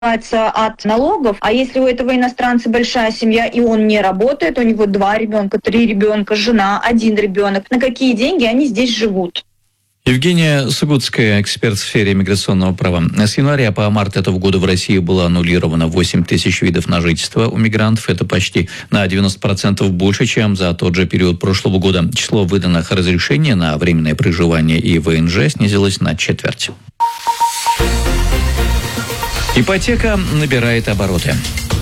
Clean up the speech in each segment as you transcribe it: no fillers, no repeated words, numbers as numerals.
от налогов. А если у этого иностранца большая семья, и он не работает, у него 2 ребенка, 3 ребенка, жена, 1 ребенок, на какие деньги они здесь живут? Евгения Сугутская, эксперт в сфере миграционного права. С января по март этого года в России было аннулировано 8 тысяч видов на жительство у мигрантов. Это почти на 90% больше, чем за тот же период прошлого года. Число выданных разрешений на временное проживание и ВНЖ снизилось на 1/4. Ипотека набирает обороты.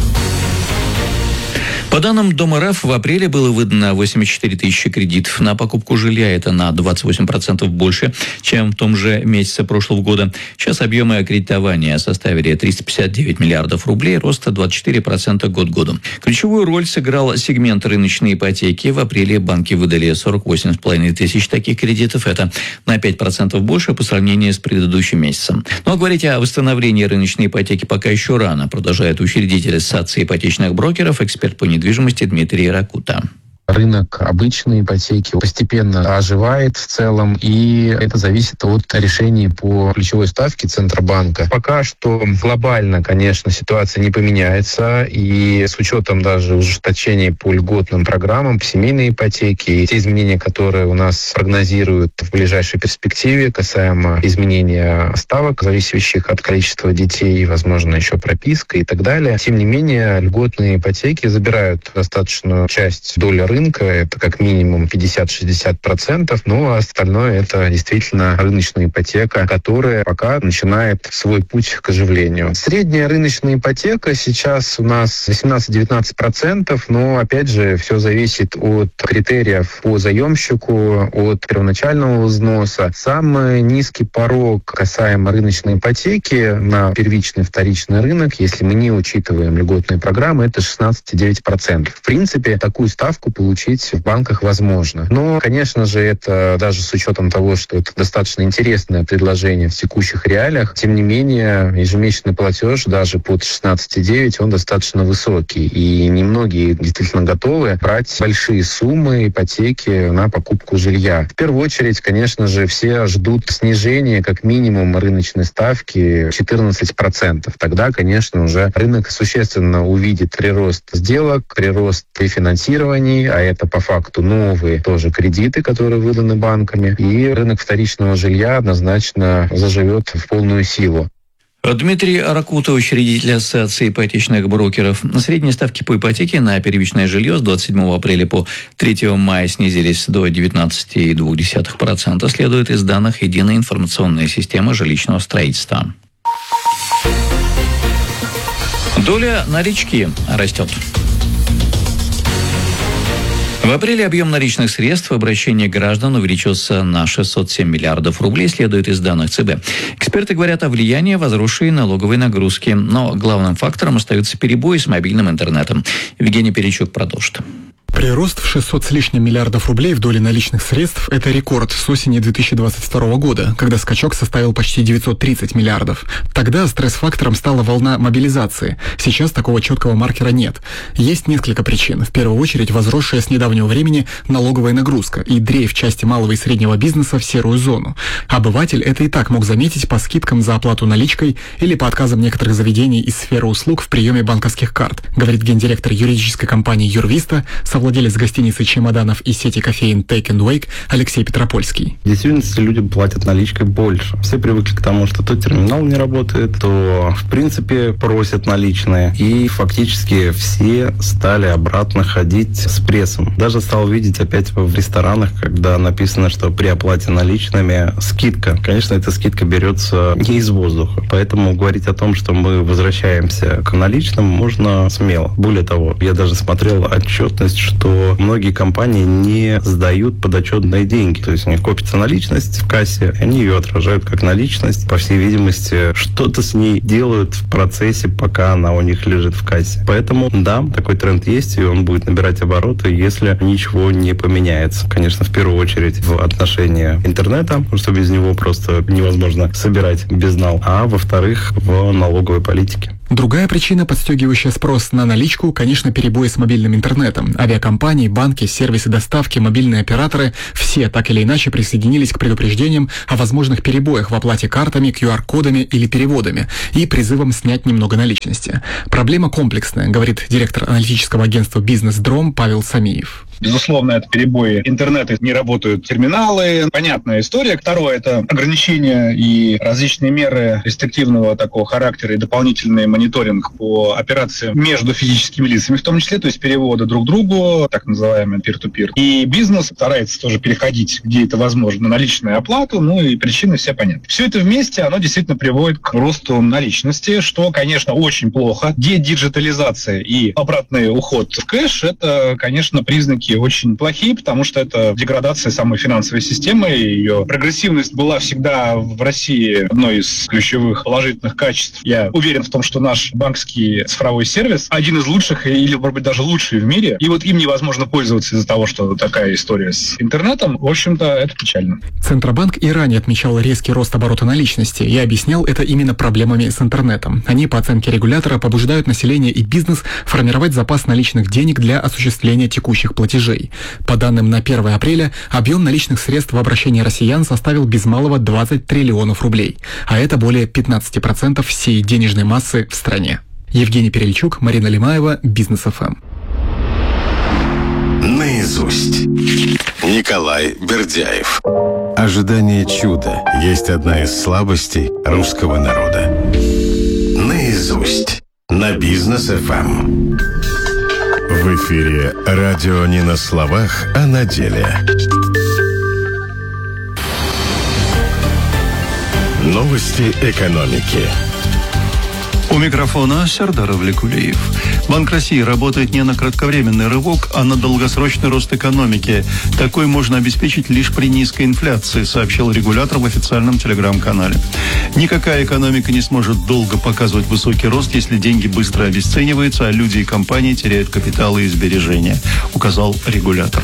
По данным Дом.РФ, в апреле было выдано 84 тысячи кредитов на покупку жилья. Это на 28% больше, чем в том же месяце прошлого года. Сейчас объемы кредитования составили 359 миллиардов рублей, роста 24% год к году. Ключевую роль сыграл сегмент рыночной ипотеки. В апреле банки выдали 48,5 тысяч таких кредитов. Это на 5% больше по сравнению с предыдущим месяцем. Но говорить о восстановлении рыночной ипотеки пока еще рано, продолжает учредитель Ассоциации ипотечных брокеров, эксперт по недвижимости Дмитрий Ракута. Рынок обычной ипотеки постепенно оживает в целом, и это зависит от решений по ключевой ставке Центробанка. Пока что глобально, конечно, ситуация не поменяется, и с учетом даже ужесточений по льготным программам, по семейной ипотеке, и те изменения, которые у нас прогнозируют в ближайшей перспективе касаемо изменения ставок, зависящих от количества детей, возможно, еще прописка и так далее. Тем не менее, льготные ипотеки забирают достаточную часть доли рынка, это как минимум 50-60%, но остальное это действительно рыночная ипотека, которая пока начинает свой путь к оживлению. Средняя рыночная ипотека сейчас у нас 18-19%, но опять же все зависит от критериев по заемщику, от первоначального взноса. Самый низкий порог касаемо рыночной ипотеки на первичный и вторичный рынок, если мы не учитываем льготные программы, это 16,9%. В принципе, такую ставку получить в банках возможно. Но, конечно же, это даже с учетом того, что это достаточно интересное предложение в текущих реалиях, тем не менее, ежемесячный платеж даже под 16,9, он достаточно высокий. И немногие действительно готовы брать большие суммы ипотеки на покупку жилья. В первую очередь, конечно же, все ждут снижения как минимум рыночной ставки 14%. Тогда, конечно, уже рынок существенно увидит прирост сделок, прирост рефинансирований, а это по факту новые тоже кредиты, которые выданы банками, и рынок вторичного жилья однозначно заживет в полную силу. Дмитрий Ракута, учредитель Ассоциации ипотечных брокеров. Средние ставки по ипотеке на первичное жилье с 27 апреля по 3 мая снизились до 19,2%, следует из данных Единой информационной системы жилищного строительства. Доля налички растет. В апреле объем наличных средств в обращении граждан увеличился на 607 миллиардов рублей, следует из данных ЦБ. Эксперты говорят о влиянии возросшей налоговой нагрузки, но главным фактором остаются перебои с мобильным интернетом. Евгений Перечук продолжит. Прирост в 600 с лишним миллиардов рублей в доле наличных средств – это рекорд с осени 2022 года, когда скачок составил почти 930 миллиардов. Тогда стресс-фактором стала волна мобилизации. Сейчас такого четкого маркера нет. Есть несколько причин. В первую очередь, возросшая с недавнего времени налоговая нагрузка и дрейф части малого и среднего бизнеса в серую зону. Обыватель это и так мог заметить по скидкам за оплату наличкой или по отказам некоторых заведений из сферы услуг в приеме банковских карт, говорит гендиректор юридической компании «Юрвиста», совладелец гостиницы «Чемоданов» и сети кофеин «Take and Wake» Алексей Петропольский. В действительности люди платят наличкой больше. Все привыкли к тому, что то терминал не работает, то в принципе просят наличные. И фактически все стали обратно ходить с прессом. Даже стал видеть опять в ресторанах, когда написано, что при оплате наличными скидка. Конечно, эта скидка берется не из воздуха. Поэтому говорить о том, что мы возвращаемся к наличным, можно смело. Более того, я даже смотрел отчетность, что многие компании не сдают подотчетные деньги. То есть у них копится наличность в кассе, они ее отражают как наличность. По всей видимости, что-то с ней делают в процессе, пока она у них лежит в кассе. Поэтому, да, такой тренд есть, и он будет набирать обороты, если ничего не поменяется. Конечно, в первую очередь в отношении интернета, потому что без него просто невозможно собирать безнал. А во-вторых, в налоговой политике. Другая причина, подстегивающая спрос на наличку, конечно, перебои с мобильным интернетом. Авиакомпании, банки, сервисы доставки, мобильные операторы – все так или иначе присоединились к предупреждениям о возможных перебоях в оплате картами, QR-кодами или переводами и призывам снять немного наличности. Проблема комплексная, говорит директор аналитического агентства «Бизнес-Дром» Павел Самиев. Безусловно, это перебои интернета, не работают терминалы. Понятная история. Второе – это ограничения и различные меры рестриктивного такого характера и дополнительный мониторинг по операциям между физическими лицами, в том числе, то есть переводы друг другу, так называемый peer-to-peer. И бизнес старается тоже переходить, где это возможно, на наличную оплату, и причины все понятны. Все это вместе, оно действительно приводит к росту наличности, что, конечно, очень плохо. Дедиджитализация и обратный уход в кэш – это, конечно, признаки очень плохие, потому что это деградация самой финансовой системы. Ее прогрессивность была всегда в России одной из ключевых положительных качеств. Я уверен в том, что наш банковский цифровой сервис один из лучших или, может быть, даже лучший в мире. И вот им невозможно пользоваться из-за того, что такая история с интернетом. В общем-то, это печально. Центробанк и ранее отмечал резкий рост оборота наличности и объяснял это именно проблемами с интернетом. Они, по оценке регулятора, побуждают население и бизнес формировать запас наличных денег для осуществления текущих платежей. По данным на 1 апреля, объем наличных средств в обращении россиян составил без малого 20 триллионов рублей, а это более 15% всей денежной массы в стране. Евгений Перельчук, Марина Лимаева, Бизнес-ФМ. Наизусть. Николай Бердяев. Ожидание чуда есть одна из слабостей русского народа. Наизусть. На Бизнес-ФМ. В эфире радио не на словах, а на деле. Новости экономики. У микрофона Сардар Авлекулиев. Банк России работает не на кратковременный рывок, а на долгосрочный рост экономики. Такой можно обеспечить лишь при низкой инфляции, сообщил регулятор в официальном телеграм-канале. Никакая экономика не сможет долго показывать высокий рост, если деньги быстро обесцениваются, а люди и компании теряют капиталы и сбережения, указал регулятор.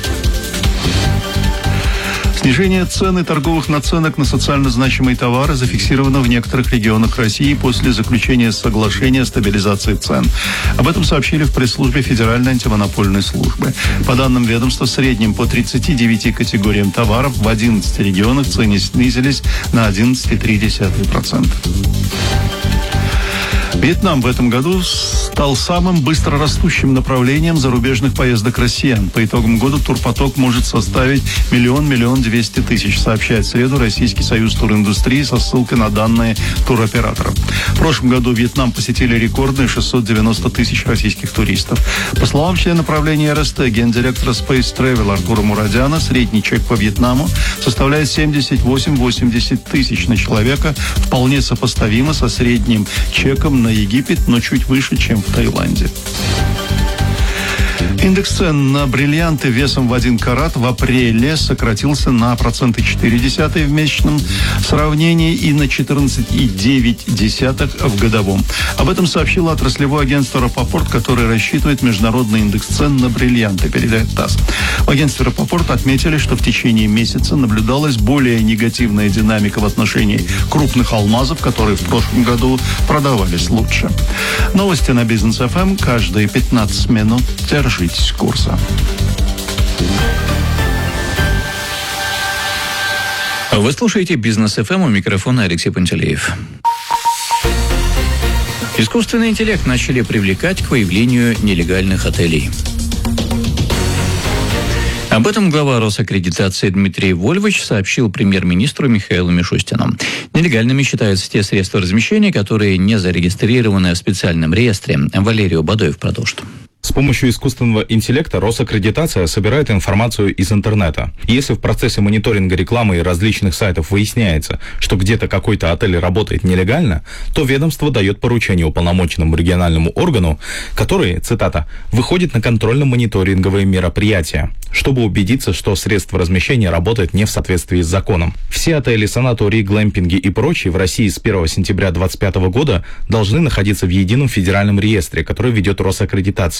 Снижение цен и торговых наценок на социально значимые товары зафиксировано в некоторых регионах России после заключения соглашения о стабилизации цен. Об этом сообщили в пресс-службе Федеральной антимонопольной службы. По данным ведомства, в среднем по 39 категориям товаров в 11 регионах цены снизились на 11,3%. Вьетнам в этом году стал самым быстрорастущим направлением зарубежных поездок россиян. По итогам года турпоток может составить 1 200 000, сообщает в среду Российский союз туриндустрии со ссылкой на данные туроператоров. В прошлом году Вьетнам посетили рекордные 690 000 российских туристов. По словам члена правления РСТ, гендиректора Space Travel Артура Мурадяна, средний чек по Вьетнаму составляет 78-80 тысяч на человека, вполне сопоставимо со средним чеком на Египет, но чуть выше, чем в Таиланде. Индекс цен на бриллианты весом в 1 карат в апреле сократился на 4,4% в месячном сравнении и на 14,9% в годовом. Об этом сообщило отраслевое агентство «Рапопорт», которое рассчитывает международный индекс цен на бриллианты, передает ТАСС. В агентстве «Рапопорт» отметили, что в течение месяца наблюдалась более негативная динамика в отношении крупных алмазов, которые в прошлом году продавались лучше. Новости на Бизнес-ФМ каждые 15 минут. Держитесь курса. Вы слушаете Бизнес-ФМ, у микрофона Алексей Пантелеев. Искусственный интеллект начали привлекать к выявлению нелегальных отелей. Об этом глава Росаккредитации Дмитрий Вольвич сообщил премьер-министру Михаилу Мишустину. Нелегальными считаются те средства размещения, которые не зарегистрированы в специальном реестре. Валерий Бадоев продолжит. С помощью искусственного интеллекта Росаккредитация собирает информацию из интернета. Если в процессе мониторинга рекламы и различных сайтов выясняется, что где-то какой-то отель работает нелегально, то ведомство дает поручение уполномоченному региональному органу, который, цитата, «выходит на контрольно-мониторинговые мероприятия, чтобы убедиться, что средства размещения работают не в соответствии с законом». Все отели, санатории, глэмпинги и прочие в России с 1 сентября 2025 года должны находиться в едином федеральном реестре, который ведет Росаккредитация.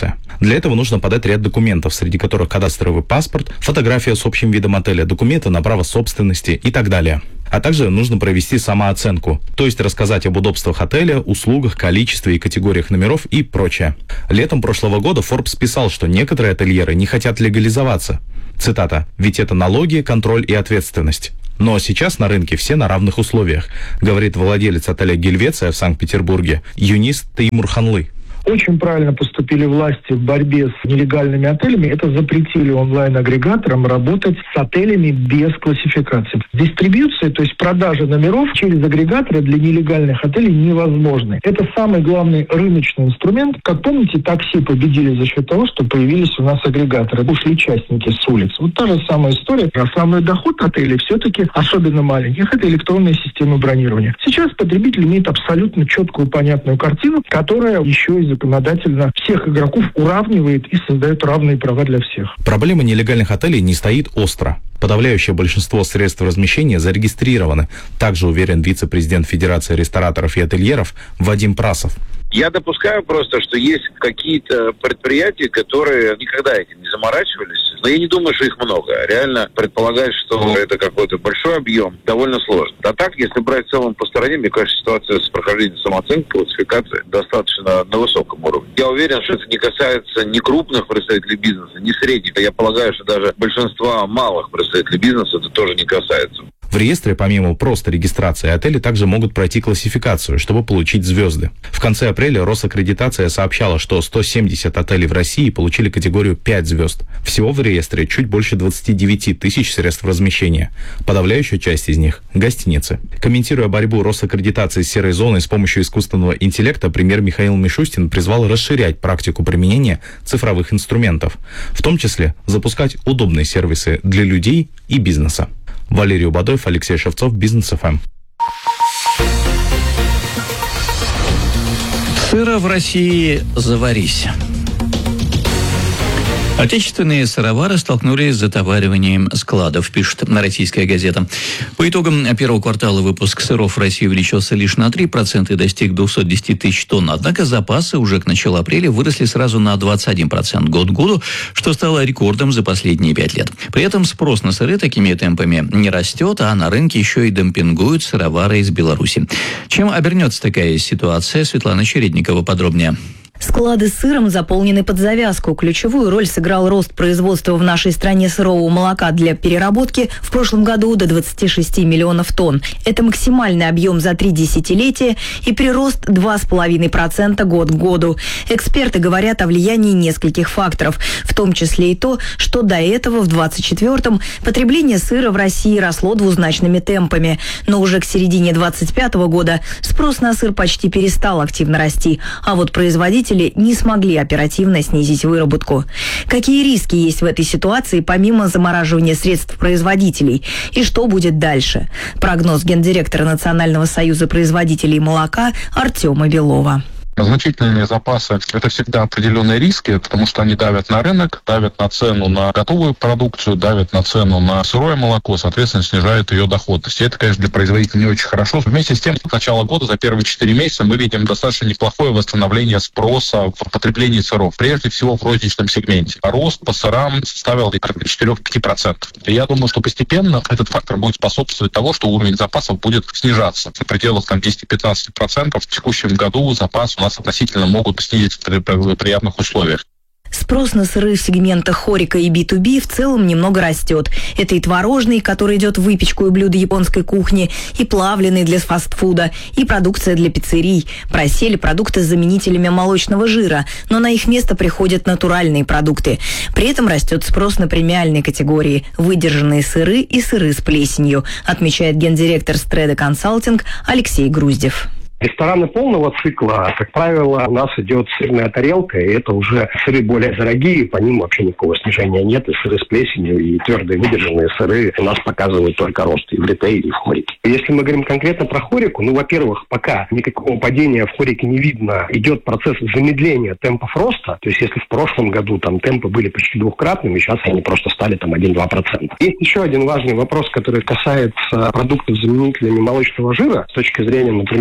аккредитация. Для этого нужно подать ряд документов, среди которых кадастровый паспорт, фотография с общим видом отеля, документы на право собственности и так далее. А также нужно провести самооценку, то есть рассказать об удобствах отеля, услугах, количестве и категориях номеров и прочее. Летом прошлого года Forbes писал, что некоторые ательеры не хотят легализоваться. Цитата: «Ведь это налоги, контроль и ответственность». Но сейчас на рынке все на равных условиях, говорит владелец отеля «Гельвеция» в Санкт-Петербурге Юнис Теймурханлы. Очень правильно поступили власти в борьбе с нелегальными отелями. Это запретили онлайн-агрегаторам работать с отелями без классификации. Дистрибьюция, то есть продажа номеров через агрегаторы для нелегальных отелей невозможны. Это самый главный рыночный инструмент. Как помните, такси победили за счет того, что появились у нас агрегаторы. Ушли частники с улиц. Вот та же самая история. Основной доход отелей все-таки, особенно маленьких, это электронные системы бронирования. Сейчас потребитель имеет абсолютно четкую, понятную картину, которая еще и законодательно всех игроков уравнивает и создает равные права для всех. Проблема нелегальных отелей не стоит остро. Подавляющее большинство средств размещения зарегистрированы, также уверен вице-президент Федерации рестораторов и ательеров Вадим Прасов. Я допускаю просто, что есть какие-то предприятия, которые никогда этим не заморачивались. Но я не думаю, что их много. Реально предполагать, что это какой-то большой объем, довольно сложно. А так, если брать в целом по стороне, мне кажется, ситуация с прохождением самооценки, классификации достаточно на высоком уровне. Я уверен, что это не касается ни крупных представителей бизнеса, ни средних. Я полагаю, что даже большинства малых представителей бизнеса это тоже не касается. В реестре, помимо просто регистрации, отели также могут пройти классификацию, чтобы получить звезды. В конце апреля Росаккредитация сообщала, что 170 отелей в России получили категорию 5 звезд. Всего в реестре чуть больше 29 тысяч средств размещения. Подавляющая часть из них – гостиницы. Комментируя борьбу Росаккредитации с серой зоной с помощью искусственного интеллекта, премьер Михаил Мишустин призвал расширять практику применения цифровых инструментов, в том числе запускать удобные сервисы для людей и бизнеса. Валерий Убадоев, Алексей Шевцов, Бизнес ФМ. Сыра в России заварись. Отечественные сыровары столкнулись с затовариванием складов, пишет «Российская газета». По итогам первого квартала выпуск сыров в России увеличился лишь на 3% и достиг 210 тысяч тонн. Однако запасы уже к началу апреля выросли сразу на 21% год к году, что стало рекордом за последние 5 лет. При этом спрос на сыры такими темпами не растет, а на рынке еще и демпингуют сыровары из Беларуси. Чем обернется такая ситуация? Светлана Чередникова подробнее. Склады с сыром заполнены под завязку. Ключевую роль сыграл рост производства в нашей стране сырового молока для переработки в прошлом году до 26 миллионов тонн. Это максимальный объем за 3 десятилетия и прирост 2,5% год к году. Эксперты говорят о влиянии нескольких факторов, в том числе и то, что до этого в 2024-м потребление сыра в России росло двузначными темпами. Но уже к середине 2025 года спрос на сыр почти перестал активно расти, а вот производители не смогли оперативно снизить выработку. Какие риски есть в этой ситуации, помимо замораживания средств производителей? И что будет дальше? Прогноз гендиректора Национального союза производителей молока Артема Белова. Значительные запасы – это всегда определенные риски, потому что они давят на рынок, давят на цену на готовую продукцию, давят на цену на сырое молоко, соответственно, снижают ее доходность. И это, конечно, для производителей не очень хорошо. Вместе с тем, с начала года, за первые 4 месяца, мы видим достаточно неплохое восстановление спроса в потреблении сыров, прежде всего в розничном сегменте. Рост по сырам составил 4-5%. И я думаю, что постепенно этот фактор будет способствовать тому, что уровень запасов будет снижаться. В пределах 10-15% в текущем году запас у нас относительно могут снизиться при приятных условиях. Спрос на сыры в сегментах хорика и B2B в целом немного растет. Это и творожный, который идет в выпечку и блюда японской кухни, и плавленый для фастфуда, и продукция для пиццерий. Просели продукты с заменителями молочного жира, но на их место приходят натуральные продукты. При этом растет спрос на премиальные категории – выдержанные сыры и сыры с плесенью, отмечает гендиректор Стреда Консалтинг Алексей Груздев. Рестораны полного цикла, как правило, у нас идет сырная тарелка, и это уже сыры более дорогие, по ним вообще никакого снижения нет, и сыры с плесенью, и твердые выдержанные сыры у нас показывают только рост и в ритейле, и в хорике. Если мы говорим конкретно про хорику, во-первых, пока никакого падения в хорике не видно, идет процесс замедления темпов роста, то есть если в прошлом году там темпы были почти двухкратными, сейчас они просто стали там 1-2%. Есть еще один важный вопрос, который касается продуктов с заменителями молочного жира, с точки зрения, например, драйвера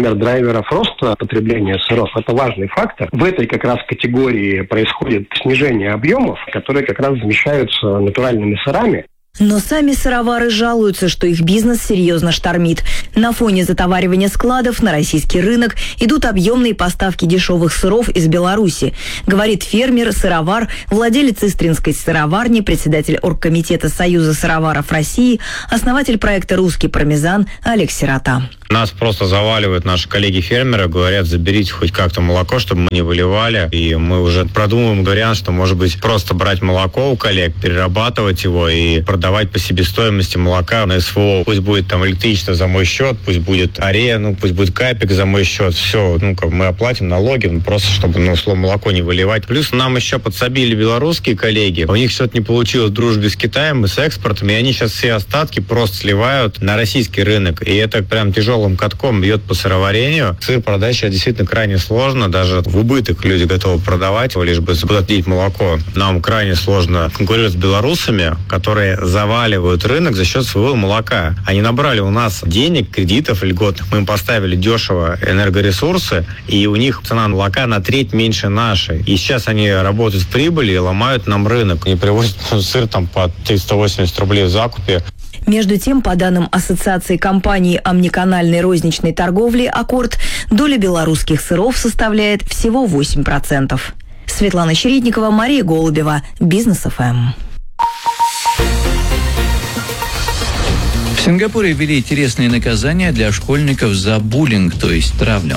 драйверов роста потребления сыров. Это важный фактор. В этой как раз категории происходит снижение объемов, которые как раз замещаются натуральными сырами. Но сами сыровары жалуются, что их бизнес серьезно штормит. На фоне затоваривания складов на российский рынок идут объемные поставки дешевых сыров из Беларуси, говорит фермер-сыровар, владелец Истринской сыроварни, председатель оргкомитета Союза сыроваров России, основатель проекта «Русский пармезан» Олег Сирота. Нас просто заваливают наши коллеги-фермеры, говорят, заберите хоть как-то молоко, чтобы мы не выливали. И мы уже продумываем вариант, что, может быть, просто брать молоко у коллег, перерабатывать его и продавать по себестоимости молока на СВО. Пусть будет там электричество за мой счет, пусть будет АРЕ, пусть будет Капик за мой счет. Все, мы оплатим налоги, просто чтобы, молоко не выливать. Плюс нам еще подсобили белорусские коллеги. У них что-то не получилось в дружбе с Китаем и с экспортом, и они сейчас все остатки просто сливают на российский рынок. И это прям тяжелым катком бьет по сыроварению. Сыр продать сейчас действительно крайне сложно. Даже в убыток люди готовы продавать, лишь бы заплатить молоко. Нам крайне сложно конкурировать с белорусами, которые заваливают рынок за счет своего молока. Они набрали у нас денег, кредитов льготных. Мы им поставили дешево энергоресурсы, и у них цена молока на треть меньше нашей. И сейчас они работают в прибыли и ломают нам рынок. Они привозят сыр по 380 рублей в закупе. Между тем, по данным Ассоциации компаний омниканальной розничной торговли «Аккорд», доля белорусских сыров составляет всего 8%. Светлана Чередникова, Мария Голубева, Бизнес ФМ. В Сингапуре ввели интересные наказания для школьников за буллинг, то есть травлю.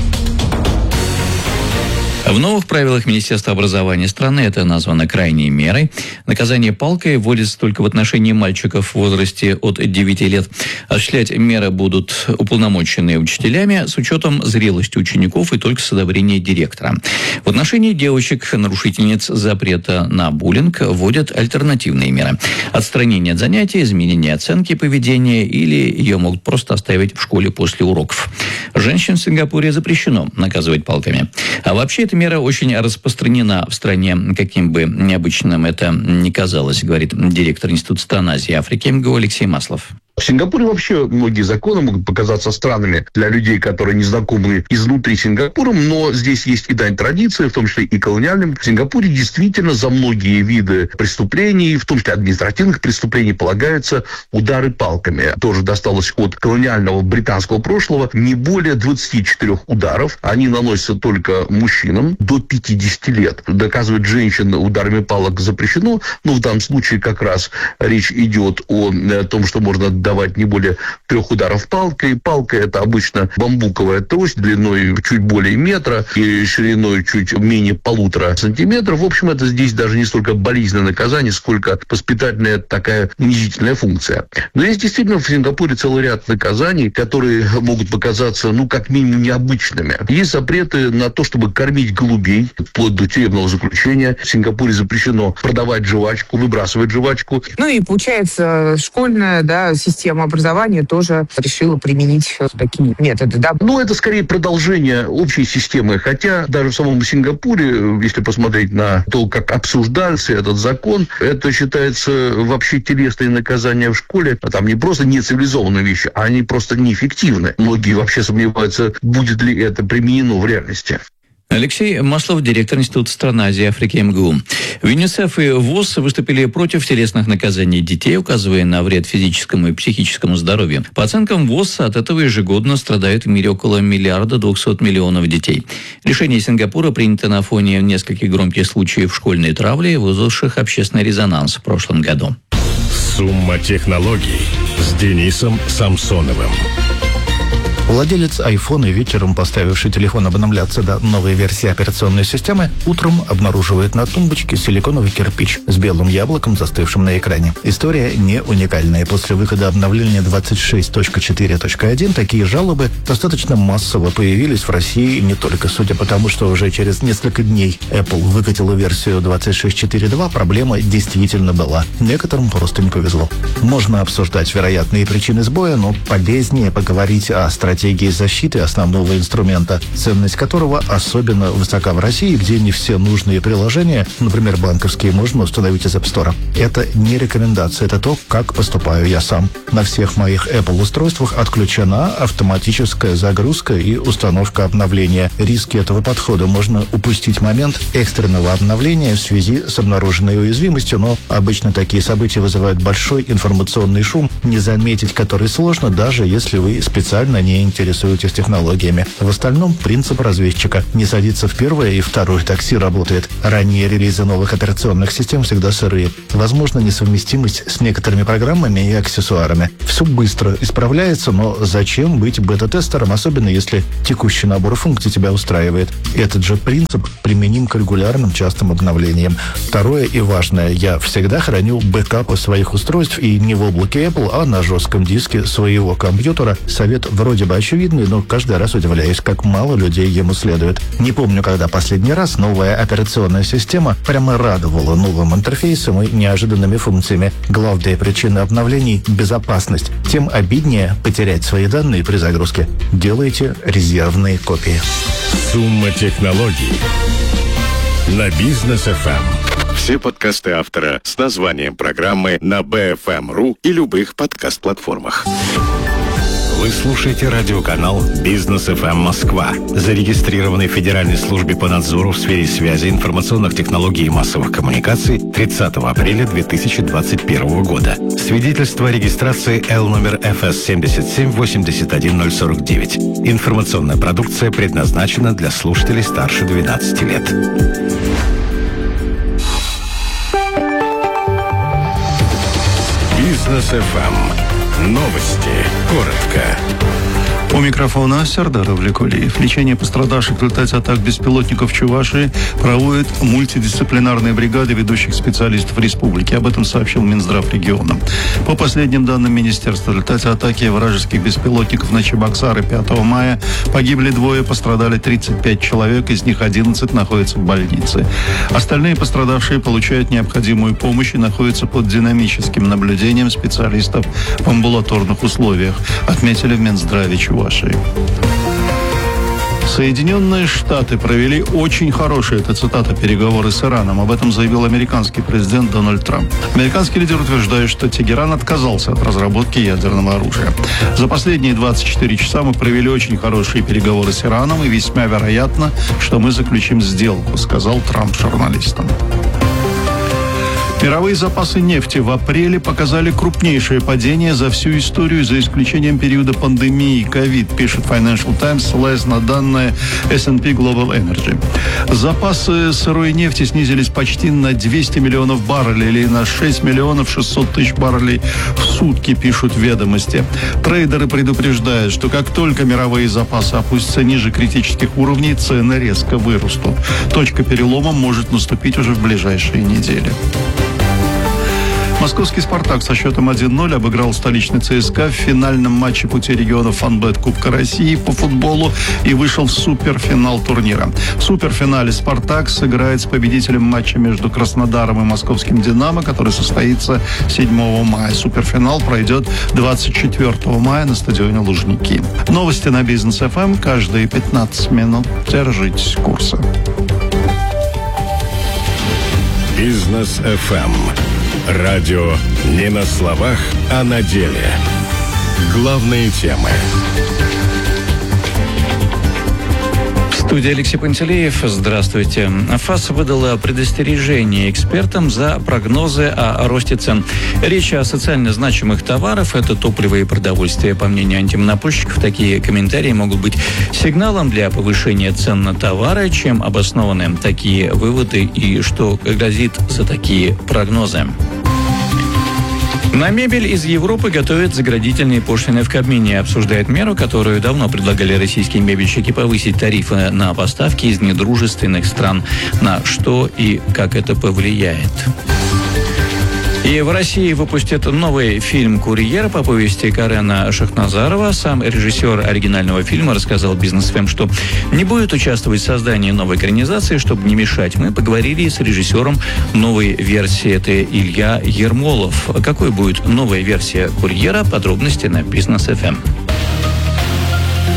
В новых правилах Министерства образования страны это названо крайней мерой. Наказание палкой вводится только в отношении мальчиков в возрасте от 9 лет. Осуществлять меры будут уполномоченные учителями с учетом зрелости учеников и только с одобрения директора. В отношении девочек-нарушительниц запрета на буллинг вводят альтернативные меры. Отстранение от занятий, изменение оценки поведения или ее могут просто оставить в школе после уроков. Женщин в Сингапуре запрещено наказывать палками. А вообще эта мера очень распространена в стране, каким бы необычным это ни казалось, говорит директор Института стеназии Африки МГУ Алексей Маслов. В Сингапуре вообще многие законы могут показаться странными для людей, которые не знакомы изнутри Сингапуром, но здесь есть и дань традиции, в том числе и колониальным. В Сингапуре действительно за многие виды преступлений, в том числе административных преступлений, полагаются удары палками. Тоже досталось от колониального британского прошлого. Не более 24 ударов. Они наносятся только мужчинам до 50 лет. Доказывать женщин ударами палок запрещено, но в данном случае как раз речь идет о том, что можно давать не более 3 ударов палкой. Палка – это обычно бамбуковая трость длиной чуть более метра и шириной чуть менее 1,5 сантиметров. В общем, это здесь даже не столько болезненное наказание, сколько воспитательная такая унизительная функция. Но есть действительно в Сингапуре целый ряд наказаний, которые могут показаться, как минимум, необычными. Есть запреты на то, чтобы кормить голубей, вплоть до тюремного заключения. В Сингапуре запрещено продавать жвачку, выбрасывать жвачку. И получается, школьная, система образования тоже решила применить такие методы, это скорее продолжение общей системы, хотя даже в самом Сингапуре, если посмотреть на то, как обсуждался этот закон, это считается вообще телесные наказания в школе, там не просто нецивилизованные вещи, а они просто неэффективны. Многие вообще сомневаются, будет ли это применено в реальности. Алексей Маслов, директор Института стеназии Африки МГУ. В ЮНИСЕФ и ВОЗ выступили против телесных наказаний детей, указывая на вред физическому и психическому здоровью. По оценкам ВОЗ, от этого ежегодно страдают в мире около 1 200 000 000 детей. Решение Сингапура принято на фоне нескольких громких случаев школьной травли, вызвавших общественный резонанс в прошлом году. Сумма технологий с Денисом Самсоновым. Владелец айфона, вечером поставивший телефон обновляться до новой версии операционной системы, утром обнаруживает на тумбочке силиконовый кирпич с белым яблоком, застывшим на экране. История не уникальная. После выхода обновления 26.4.1 такие жалобы достаточно массово появились в России, не только судя по тому, что уже через несколько дней Apple выкатила версию 26.4.2, проблема действительно была. Некоторым просто не повезло. Можно обсуждать вероятные причины сбоя, но полезнее поговорить о стратегии стратегии защиты основного инструмента, ценность которого особенно высока в России, где не все нужные приложения, например, банковские, можно установить из App Store. Это не рекомендация, это то, как поступаю я сам. На всех моих Apple-устройствах отключена автоматическая загрузка и установка обновления. Риски этого подхода: можно упустить момент экстренного обновления в связи с обнаруженной уязвимостью, но обычно такие события вызывают большой информационный шум, не заметить который сложно, даже если вы специально не интересуетесь технологиями. В остальном принцип разведчика: не садиться в первое и второе такси работает. Ранние релизы новых операционных систем всегда сырые. Возможно несовместимость с некоторыми программами и аксессуарами. Все быстро исправляется, но зачем быть бета-тестером, особенно если текущий набор функций тебя устраивает? Этот же принцип применим к регулярным частым обновлениям. Второе и важное: я всегда храню бэкапы своих устройств, и не в облаке Apple, а на жестком диске своего компьютера. Совет вроде бы очевидный, но каждый раз удивляюсь, как мало людей ему следует. Не помню, когда последний раз новая операционная система прямо радовала новым интерфейсом и неожиданными функциями. Главная причина обновлений — безопасность. Тем обиднее потерять свои данные при загрузке. Делайте резервные копии. Сумма технологий на Бизнес ФМ. Все подкасты автора с названием программы на BFM.ru и любых подкаст-платформах. Вы слушаете радиоканал «Бизнес ФМ Москва», зарегистрированный в Федеральной службе по надзору в сфере связи, информационных технологий и массовых коммуникаций 30 апреля 2021 года. Свидетельство о регистрации L номер FS 7781049. Информационная продукция предназначена для слушателей старше 12 лет. Бизнес ФМ. Новости. Коротко. У микрофона Сердар Авлекулиев. Лечение пострадавших в результате атак беспилотников в Чувашии проводят мультидисциплинарные бригады ведущих специалистов республики. Об этом сообщил Минздрав региона. По последним данным министерства, в результате атаки вражеских беспилотников на Чебоксары 5 мая погибли 2, пострадали 35 человек, из них 11 находятся в больнице. Остальные пострадавшие получают необходимую помощь и находятся под динамическим наблюдением специалистов в амбулаторных условиях, отметили в Минздраве Чувашии. Соединенные Штаты провели очень хорошие, это цитата, переговоры с Ираном. Об этом заявил американский президент Дональд Трамп. Американский лидер утверждает, что Тегеран отказался от разработки ядерного оружия. За последние 24 часа мы провели очень хорошие переговоры с Ираном, и весьма вероятно, что мы заключим сделку, сказал Трамп журналистам. Мировые запасы нефти в апреле показали крупнейшее падение за всю историю, за исключением периода пандемии ковид, пишет Financial Times, ссылаясь на данные S&P Global Energy. Запасы сырой нефти снизились почти на 200 миллионов баррелей или на 6 миллионов 600 тысяч баррелей в сутки, пишут ведомости. Трейдеры предупреждают, что как только мировые запасы опустятся ниже критических уровней, цены резко вырастут. Точка перелома может наступить уже в ближайшие недели. Московский «Спартак» со счетом 1-0 обыграл столичный ЦСКА в финальном матче пути регионов «Фанбет» Кубка России по футболу и вышел в суперфинал турнира. В суперфинале «Спартак» сыграет с победителем матча между Краснодаром и московским «Динамо», который состоится 7 мая. Суперфинал пройдет 24 мая на стадионе Лужники. Новости на Бизнес ФМ каждые 15 минут. Держитесь курса. Бизнес ФМ. Радио не на словах, а на деле. Главные темы. В студии Алексей Пантелеев. Здравствуйте. ФАС выдала предостережение экспертам за прогнозы о росте цен. Речь о социально значимых товарах, это топливо и продовольствие. По мнению антимонопольщиков, такие комментарии могут быть сигналом для повышения цен на товары. Чем обоснованы такие выводы и что грозит за такие прогнозы? На мебель из Европы готовят заградительные пошлины в Кабмине. Обсуждает меру, которую давно предлагали российские мебельщики, повысить тарифы на поставки из недружественных стран. На что и как это повлияет? И в России выпустят новый фильм «Курьер» по повести Карена Шахназарова. Сам режиссер оригинального фильма рассказал Бизнес ФМ, что не будет участвовать в создании новой экранизации, чтобы не мешать. Мы поговорили с режиссером новой версии. Это Илья Ермолов. Какой будет новая версия «Курьера»? Подробности на Бизнес ФМ.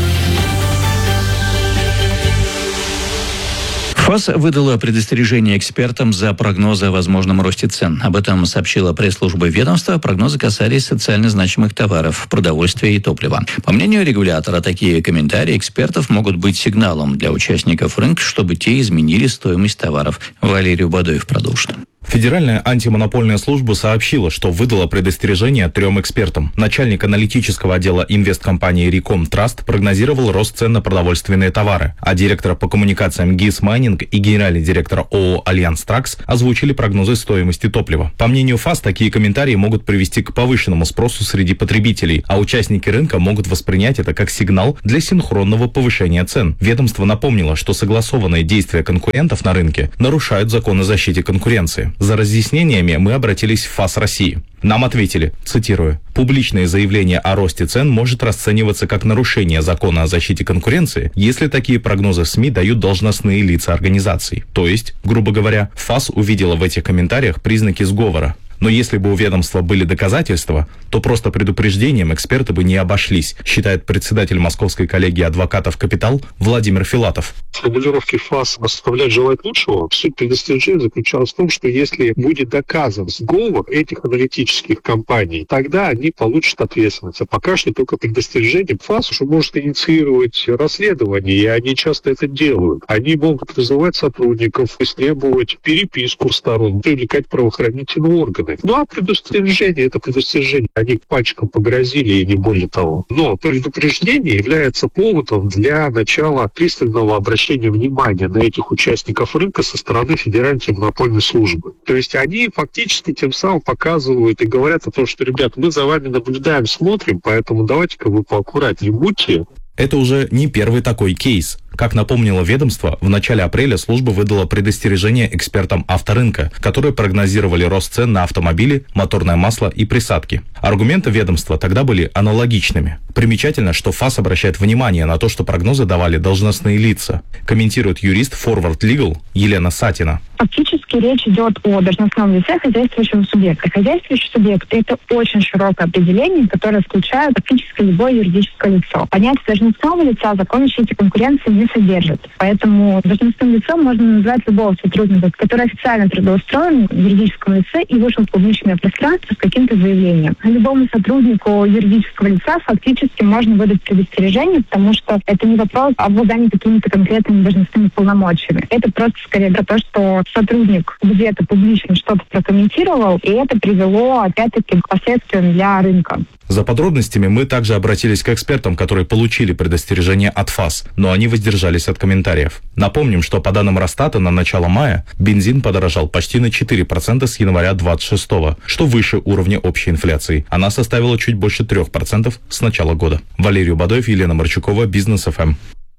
ФАС выдала предостережение экспертам за прогнозы о возможном росте цен. Об этом сообщила пресс-служба ведомства. Прогнозы касались социально значимых товаров, продовольствия и топлива. По мнению регулятора, такие комментарии экспертов могут быть сигналом для участников рынка, чтобы те изменили стоимость товаров. Валерий Бадоев продолжит. Федеральная антимонопольная служба сообщила, что выдала предостережение 3 экспертам. Начальник аналитического отдела инвесткомпании Recom Trust прогнозировал рост цен на продовольственные товары, а директор по коммуникациям ГИС Майнинг и генеральный директор ООО Альянс Тракс озвучили прогнозы стоимости топлива. По мнению ФАС, такие комментарии могут привести к повышенному спросу среди потребителей, а участники рынка могут воспринять это как сигнал для синхронного повышения цен. Ведомство напомнило, что согласованные действия конкурентов на рынке нарушают закон о защите конкуренции. За разъяснениями мы обратились в ФАС России. Нам ответили, цитирую, «Публичное заявление о росте цен может расцениваться как нарушение закона о защите конкуренции, если такие прогнозы в СМИ дают должностные лица организаций». То есть, грубо говоря, ФАС увидела в этих комментариях признаки сговора. Но если бы у ведомства были доказательства, то просто предупреждением эксперты бы не обошлись, считает председатель Московской коллегии адвокатов «Капитал» Владимир Филатов. Формулировки ФАС оставляют желать лучшего. Суть предостережения заключалась в том, что если будет доказан сговор этих аналитических компаний, тогда они получат ответственность. А пока что только предостережение. ФАС уже может инициировать расследование, и они часто это делают. Они могут вызывать сотрудников, требовать переписку сторон, привлекать правоохранительные органы. Ну а предостережение — это предостережение. Они пальчиком погрозили, и не более того. Но предупреждение является поводом для начала пристального обращения внимания на этих участников рынка со стороны Федеральной антимонопольной службы. То есть они фактически тем самым показывают и говорят о том, что, ребят, мы за вами наблюдаем, смотрим, поэтому давайте-ка вы поаккуратнее будьте. Это уже не первый такой кейс. Как напомнило ведомство, в начале апреля служба выдала предостережение экспертам авторынка, которые прогнозировали рост цен на автомобили, моторное масло и присадки. Аргументы ведомства тогда были аналогичными. Примечательно, что ФАС обращает внимание на то, что прогнозы давали должностные лица, комментирует юрист Forward Legal Елена Сатина. Фактически речь идет о должностном лице хозяйствующего субъекта. Хозяйствующий субъект – это очень широкое определение, которое включает фактически любое юридическое лицо. Понятие должностного лица закон о защите конкуренции не содержит. Поэтому должностным лицом можно назвать любого сотрудника, который официально трудоустроен в юридическом лице и вышел в публичное пространство с каким-то заявлением. Любому сотруднику юридического лица фактически можно выдать предостережение, потому что это не вопрос об обладании какими-то конкретными должностными полномочиями. Это просто скорее про то, что сотрудник где-то публично что-то прокомментировал, и это привело, опять-таки, к последствиям для рынка. За подробностями мы также обратились к экспертам, которые получили предостережение от ФАС, но они воздержались от комментариев. Напомним, что по данным Росстата на начало мая бензин подорожал почти на 4% с января 26-го, что выше уровня общей инфляции. Она составила чуть больше 3% с начала года. Валерий Бадоев, Елена Марчукова, Бизнес ФМ.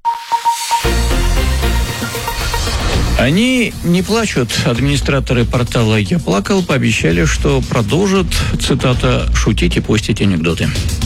Они не плачут. Администраторы портала «Я плакал» пообещали, что продолжат, цитата, «шутить и постить анекдоты».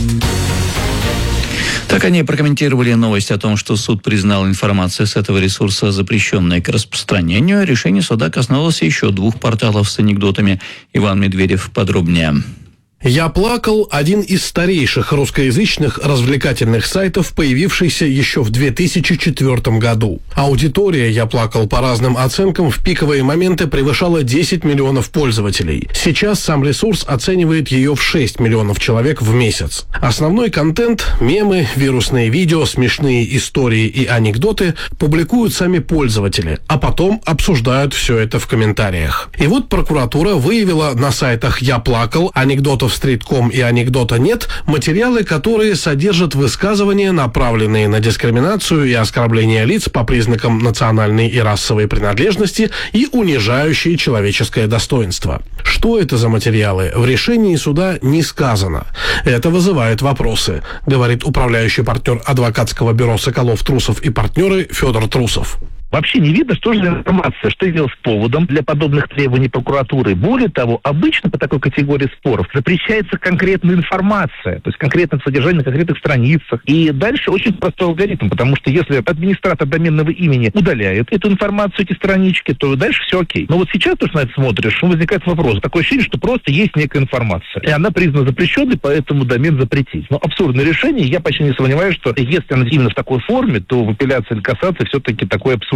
Так они прокомментировали новость о том, что суд признал информацию с этого ресурса запрещенной к распространению. Решение суда коснулось еще 2 порталов с анекдотами. Иван Медведев подробнее. «Я плакал» – один из старейших русскоязычных развлекательных сайтов, появившийся еще в 2004 году. Аудитория «Я плакал» по разным оценкам в пиковые моменты превышала 10 миллионов пользователей. Сейчас сам ресурс оценивает ее в 6 миллионов человек в месяц. Основной контент – мемы, вирусные видео, смешные истории и анекдоты – публикуют сами пользователи, а потом обсуждают все это в комментариях. И вот прокуратура выявила на сайтах «Я плакал», анекдотов Стрит.ком и анекдота нет материалы, которые содержат высказывания, направленные на дискриминацию и оскорбление лиц по признакам национальной и расовой принадлежности и унижающие человеческое достоинство. Что это за материалы, в решении суда не сказано. Это вызывает вопросы, говорит управляющий партнер адвокатского бюро «Соколов, Трусов и партнеры» Федор Трусов. Вообще не видно, что же за информация, что явилось поводом для подобных требований прокуратуры. Более того, обычно по такой категории споров запрещается конкретная информация, то есть конкретное содержание на конкретных страницах. И дальше очень простой алгоритм, потому что если администратор доменного имени удаляет эту информацию, эти странички, то дальше все окей. Но вот сейчас, то, что на это смотришь, возникает вопрос. Такое ощущение, что просто есть некая информация. И она признана запрещенной, поэтому домен запретить. Но абсурдное решение, я почти не сомневаюсь, что если она именно в такой форме, то в апелляции или кассации все-таки такой абсурд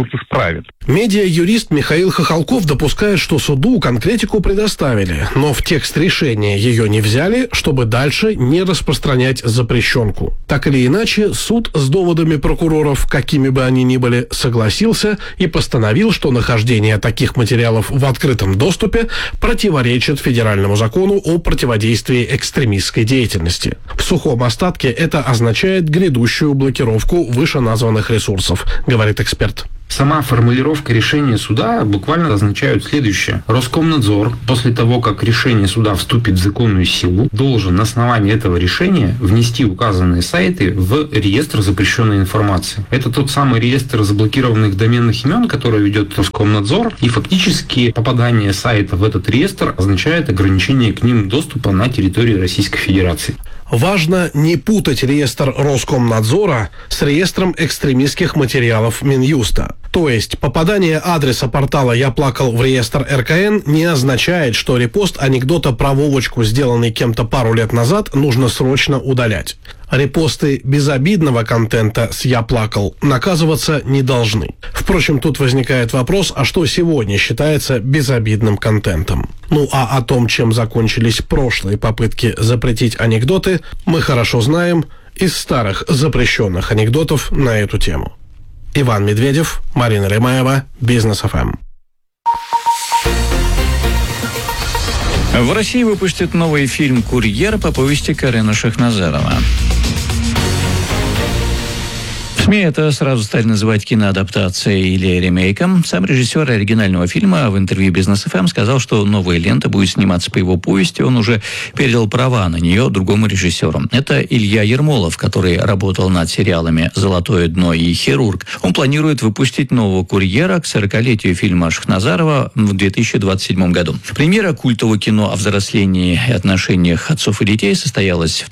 ресурс исправит. Медиа-юрист Михаил Хохолков допускает, что суду конкретику предоставили, но в текст решения ее не взяли, чтобы дальше не распространять запрещенку. Так или иначе, суд с доводами прокуроров, какими бы они ни были, согласился и постановил, что нахождение таких материалов в открытом доступе противоречит федеральному закону о противодействии экстремистской деятельности. В сухом остатке это означает грядущую блокировку вышеназванных ресурсов, говорит эксперт. Сама формулировка решения суда буквально означает следующее. Роскомнадзор, после того, как решение суда вступит в законную силу, должен на основании этого решения внести указанные сайты в реестр запрещенной информации. Это тот самый реестр заблокированных доменных имен, который ведет Роскомнадзор, и фактически попадание сайта в этот реестр означает ограничение к ним доступа на территории Российской Федерации. Важно не путать реестр Роскомнадзора с реестром экстремистских материалов Минюста. То есть попадание адреса портала «Я плакал» в реестр РКН не означает, что репост анекдота про Вовочку, сделанный кем-то пару лет назад, нужно срочно удалять. Репосты безобидного контента с «Я плакал» наказываться не должны. Впрочем, тут возникает вопрос, а что сегодня считается безобидным контентом? Ну а о том, чем закончились прошлые попытки запретить анекдоты, мы хорошо знаем из старых запрещенных анекдотов на эту тему. Иван Медведев, Марина Ремаева, Бизнес ФМ. В России выпустят новый фильм «Курьер» по повести Карена Шахназарова. В СМИ это сразу стали называть киноадаптацией или ремейком. Сам режиссер оригинального фильма в интервью Бизнес ФМ сказал, что новая лента будет сниматься по его повести. Он уже передал права на нее другому режиссеру. Это Илья Ермолов, который работал над сериалами «Золотое дно» и «Хирург». Он планирует выпустить нового «Курьера» к 40-летию фильма Шахназарова в 2027 году. Премьера культового кино о взрослении и отношениях отцов и детей состоялась в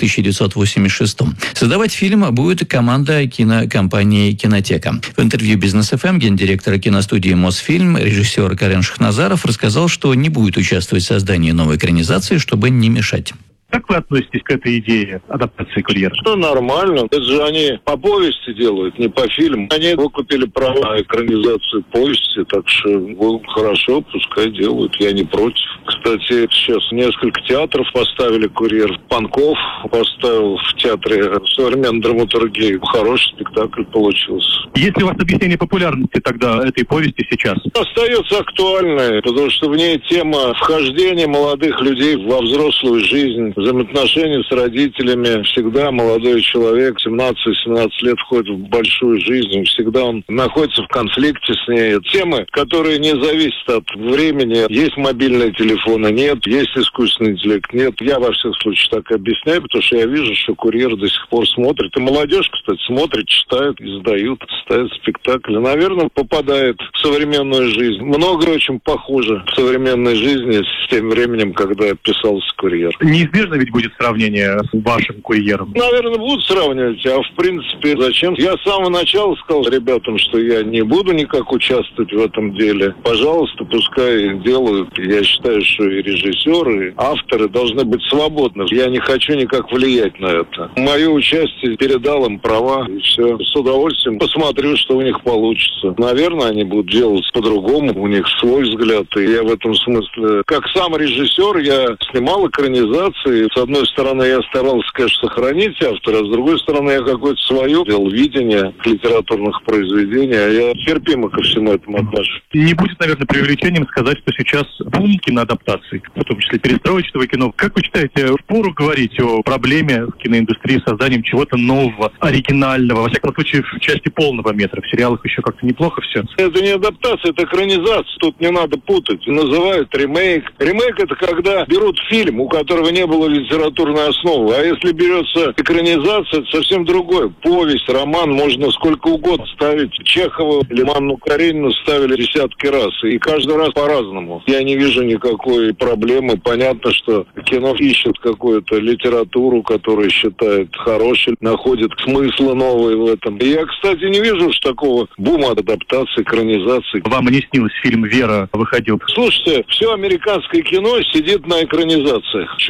1986. Создавать фильм будет команда кинокомпании «Кинотека». В интервью Бизнес ФМ гендиректора киностудии «Мосфильм» режиссер Карен Шахназаров рассказал, что не будет участвовать в создании новой экранизации, чтобы не мешать. Как вы относитесь к этой идее адаптации «Курьера»? Что нормально. Это же они по повести делают, не по фильму. Они выкупили права на экранизацию повести, так что хорошо, пускай делают. Я не против. Кстати, сейчас несколько театров поставили «Курьер». Панков поставил в театре современной драматургии. Хороший спектакль получился. Есть ли у вас объяснение популярности тогда этой повести сейчас? Остается актуальной, потому что в ней тема вхождения молодых людей во взрослую жизнь, взаимоотношения с родителями. Всегда молодой человек, 17-17 лет, входит в большую жизнь. Всегда он находится в конфликте с ней. Темы, которые не зависят от времени. Есть мобильные телефоны, нет. Есть искусственный интеллект, нет. Я во всех случаях так объясняю, потому что я вижу, что «Курьер» до сих пор смотрит. И молодежь, кстати, смотрит, читает, издают, ставят спектакли. Наверное, попадает в современную жизнь. Многое очень похоже в современной жизни с тем временем, когда писался «Курьер». Неизбежно ведь будет сравнение с вашим «Курьером». Наверное, будут сравнивать, а в принципе зачем? Я с самого начала сказал ребятам, что я не буду никак участвовать в этом деле. Пожалуйста, пускай делают. Я считаю, что и режиссеры, и авторы должны быть свободны. Я не хочу никак влиять на это. Мое участие передал им права, и все. С удовольствием посмотрю, что у них получится. Наверное, они будут делать по-другому, у них свой взгляд. И я в этом смысле, как сам режиссер, я снимал экранизации. С одной стороны, я старался, конечно, сохранить автора, с другой стороны, я какое-то свое делал видение литературных произведений, а я терпимо ко всему этому отношусь. Не будет, наверное, преувеличением сказать, что сейчас бум киноадаптаций, в том числе перестроечного кино. Как вы считаете, впору говорить о проблеме в киноиндустрии с созданием чего-то нового, оригинального, во всяком случае, в части полного метра? В сериалах еще как-то неплохо все. Это не адаптация, это экранизация. Тут не надо путать. Называют ремейк. Ремейк — это когда берут фильм, у которого не было литературной основы. А если берется экранизация, это совсем другое. Повесть, роман можно сколько угодно ставить. Чехова или Анну Каренину ставили десятки раз. И каждый раз по-разному. Я не вижу никакой проблемы. Понятно, что кино ищет какую-то литературу, которую считает хорошей, находит смыслы новые в этом. И я, кстати, не вижу уж такого бума адаптации, экранизации. Вам и не снилось, фильм «Вера» выходил? Слушайте, все американское кино сидит на экранизациях. Чуть ли не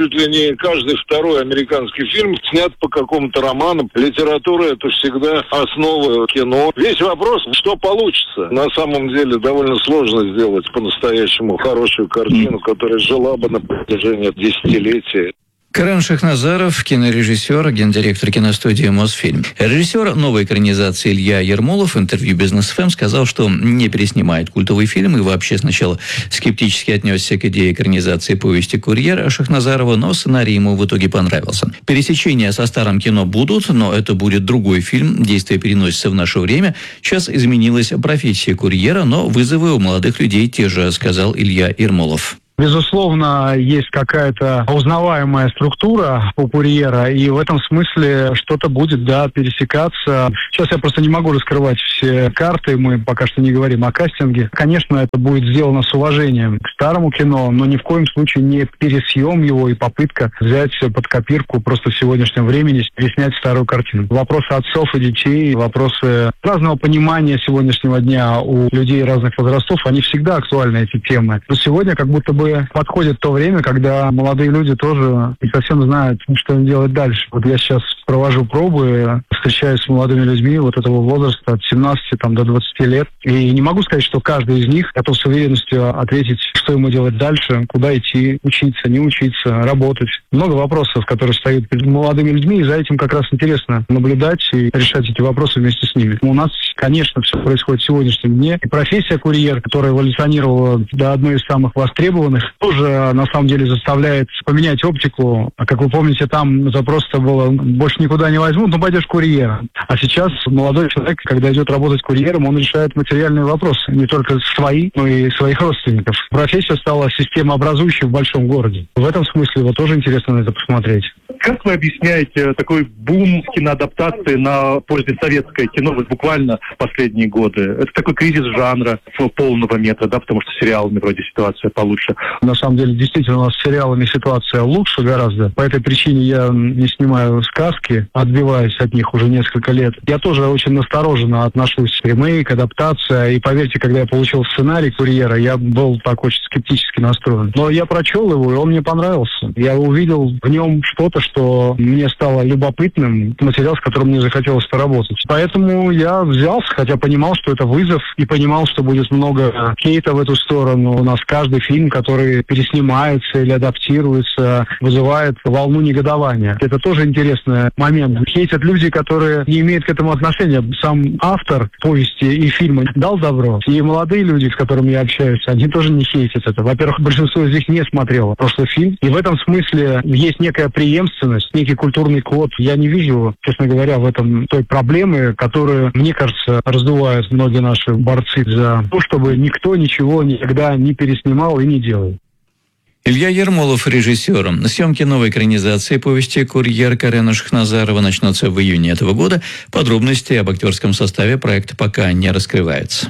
не каждый второй американский фильм снят по какому-то роману. Литература — это всегда основа кино. Весь вопрос, что получится. На самом деле довольно сложно сделать по-настоящему хорошую картину, которая жила бы на протяжении десятилетий. Карен Шахназаров, кинорежиссер, гендиректор киностудии «Мосфильм». Режиссер новой экранизации Илья Ермолов в интервью «Бизнес ФМ» сказал, что не переснимает культовый фильм и вообще сначала скептически отнесся к идее экранизации повести «Курьер» Шахназарова, но сценарий ему в итоге понравился. Пересечения со старым кино будут, но это будет другой фильм. Действие переносится в наше время. Сейчас изменилась профессия курьера, но вызовы у молодых людей те же, сказал Илья Ермолов. Безусловно, есть какая-то узнаваемая структура у курьера, и в этом смысле что-то будет, пересекаться. Сейчас я просто не могу раскрывать все карты, мы пока что не говорим о кастинге. Конечно, это будет сделано с уважением к старому кино, но ни в коем случае не пересъем его и попытка взять под копирку просто в сегодняшнем времени переснять старую картину. Вопросы отцов и детей, вопросы разного понимания сегодняшнего дня у людей разных возрастов, они всегда актуальны, эти темы. Но сегодня как будто бы подходит то время, когда молодые люди тоже не совсем знают, что им делать дальше. Вот я сейчас провожу пробы, встречаюсь с молодыми людьми вот этого возраста от 17 до 20 лет. И не могу сказать, что каждый из них готов с уверенностью ответить, что ему делать дальше, куда идти, учиться, не учиться, работать. Много вопросов, которые стоят перед молодыми людьми, и за этим как раз интересно наблюдать и решать эти вопросы вместе с ними. У нас, конечно, все происходит в сегодняшнем дне. И профессия курьер, которая эволюционировала до одной из самых востребованных, тоже на самом деле заставляет поменять оптику. Как вы помните, там это просто было больше никуда не возьмут, но пойдешь курьером. А сейчас молодой человек, когда идет работать курьером, он решает материальные вопросы. Не только свои, но и своих родственников. Профессия стала системообразующей в большом городе. В этом смысле тоже интересно на это посмотреть. Как вы объясняете такой бум киноадаптации на позднесоветское кино буквально в последние годы? Это такой кризис жанра полного метра, потому что с сериалами вроде ситуация получше. На самом деле, действительно, у нас с сериалами ситуация лучше гораздо. По этой причине я не снимаю сказки, отбиваюсь от них уже несколько лет. Я тоже очень настороженно отношусь к ремейк, адаптация. И поверьте, когда я получил сценарий «Курьера», я был так очень скептически настроен. Но я прочел его, и он мне понравился. Я увидел в нем что-то, что мне стало любопытным, материал, с которым мне захотелось поработать. Поэтому я взялся, хотя понимал, что это вызов, и понимал, что будет много хейта в эту сторону. У нас каждый фильм, который переснимается или адаптируется, вызывает волну негодования. Это тоже интересный момент. Хейтят люди, которые не имеют к этому отношения. Сам автор повести и фильма дал добро. И молодые люди, с которыми я общаюсь, они тоже не хейтят это. Во-первых, большинство из них не смотрело прошлый фильм. И в этом смысле есть некая преемственность, некий культурный код. Я не вижу, честно говоря, в этом той проблемы, которую, мне кажется, раздувают многие наши борцы за то, чтобы никто ничего никогда не переснимал и не делал. Илья Ермолов, режиссер. Съемки новой экранизации повести «Курьер» Карена Шахназарова начнутся в июне этого года. Подробности об актерском составе проекта пока не раскрываются.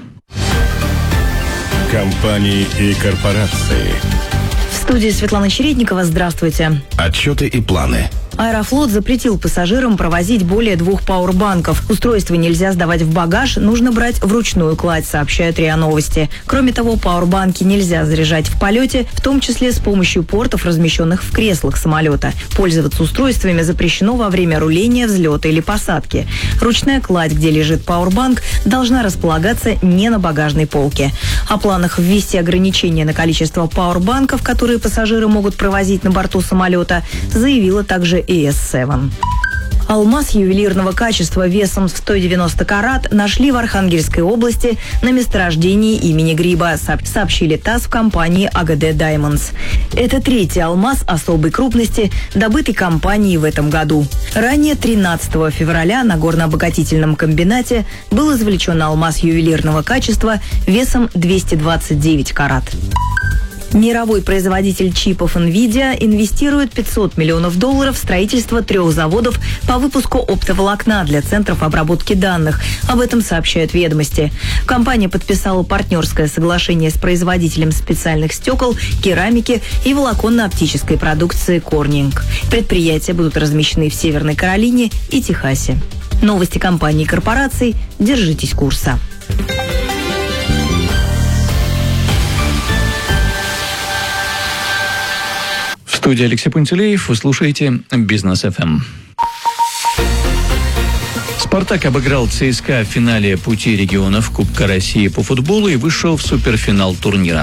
Компании и корпорации. В студии Светлана Чередникова. Здравствуйте. Отчеты и планы. Аэрофлот запретил пассажирам провозить более 2 пауэрбанков. Устройство нельзя сдавать в багаж, нужно брать вручную кладь, сообщают РИА Новости. Кроме того, пауэрбанки нельзя заряжать в полете, в том числе с помощью портов, размещенных в креслах самолета. Пользоваться устройствами запрещено во время руления, взлета или посадки. Ручная кладь, где лежит пауэрбанк, должна располагаться не на багажной полке. О планах ввести ограничения на количество пауэрбанков, которые пассажиры могут провозить на борту самолета, заявила также ES7. Алмаз ювелирного качества весом в 190 карат нашли в Архангельской области на месторождении имени Гриба, сообщили ТАСС в компании АГД Diamonds. Это 3-й алмаз особой крупности, добытый компанией в этом году. Ранее, 13 февраля, на горнообогатительном комбинате был извлечен алмаз ювелирного качества весом 229 карат. Мировой производитель чипов NVIDIA инвестирует $500 миллионов в строительство 3 заводов по выпуску оптоволокна для центров обработки данных. Об этом сообщают «Ведомости». Компания подписала партнерское соглашение с производителем специальных стекол, керамики и волоконно-оптической продукции Corning. Предприятия будут размещены в Северной Каролине и Техасе. Новости компаний и корпораций. Держитесь курса. В студии Алексей Пантелеев. Вы слушаете «Бизнес ФМ». «Спартак» обыграл ЦСКА в финале «Пути регионов» Кубка России по футболу и вышел в суперфинал турнира.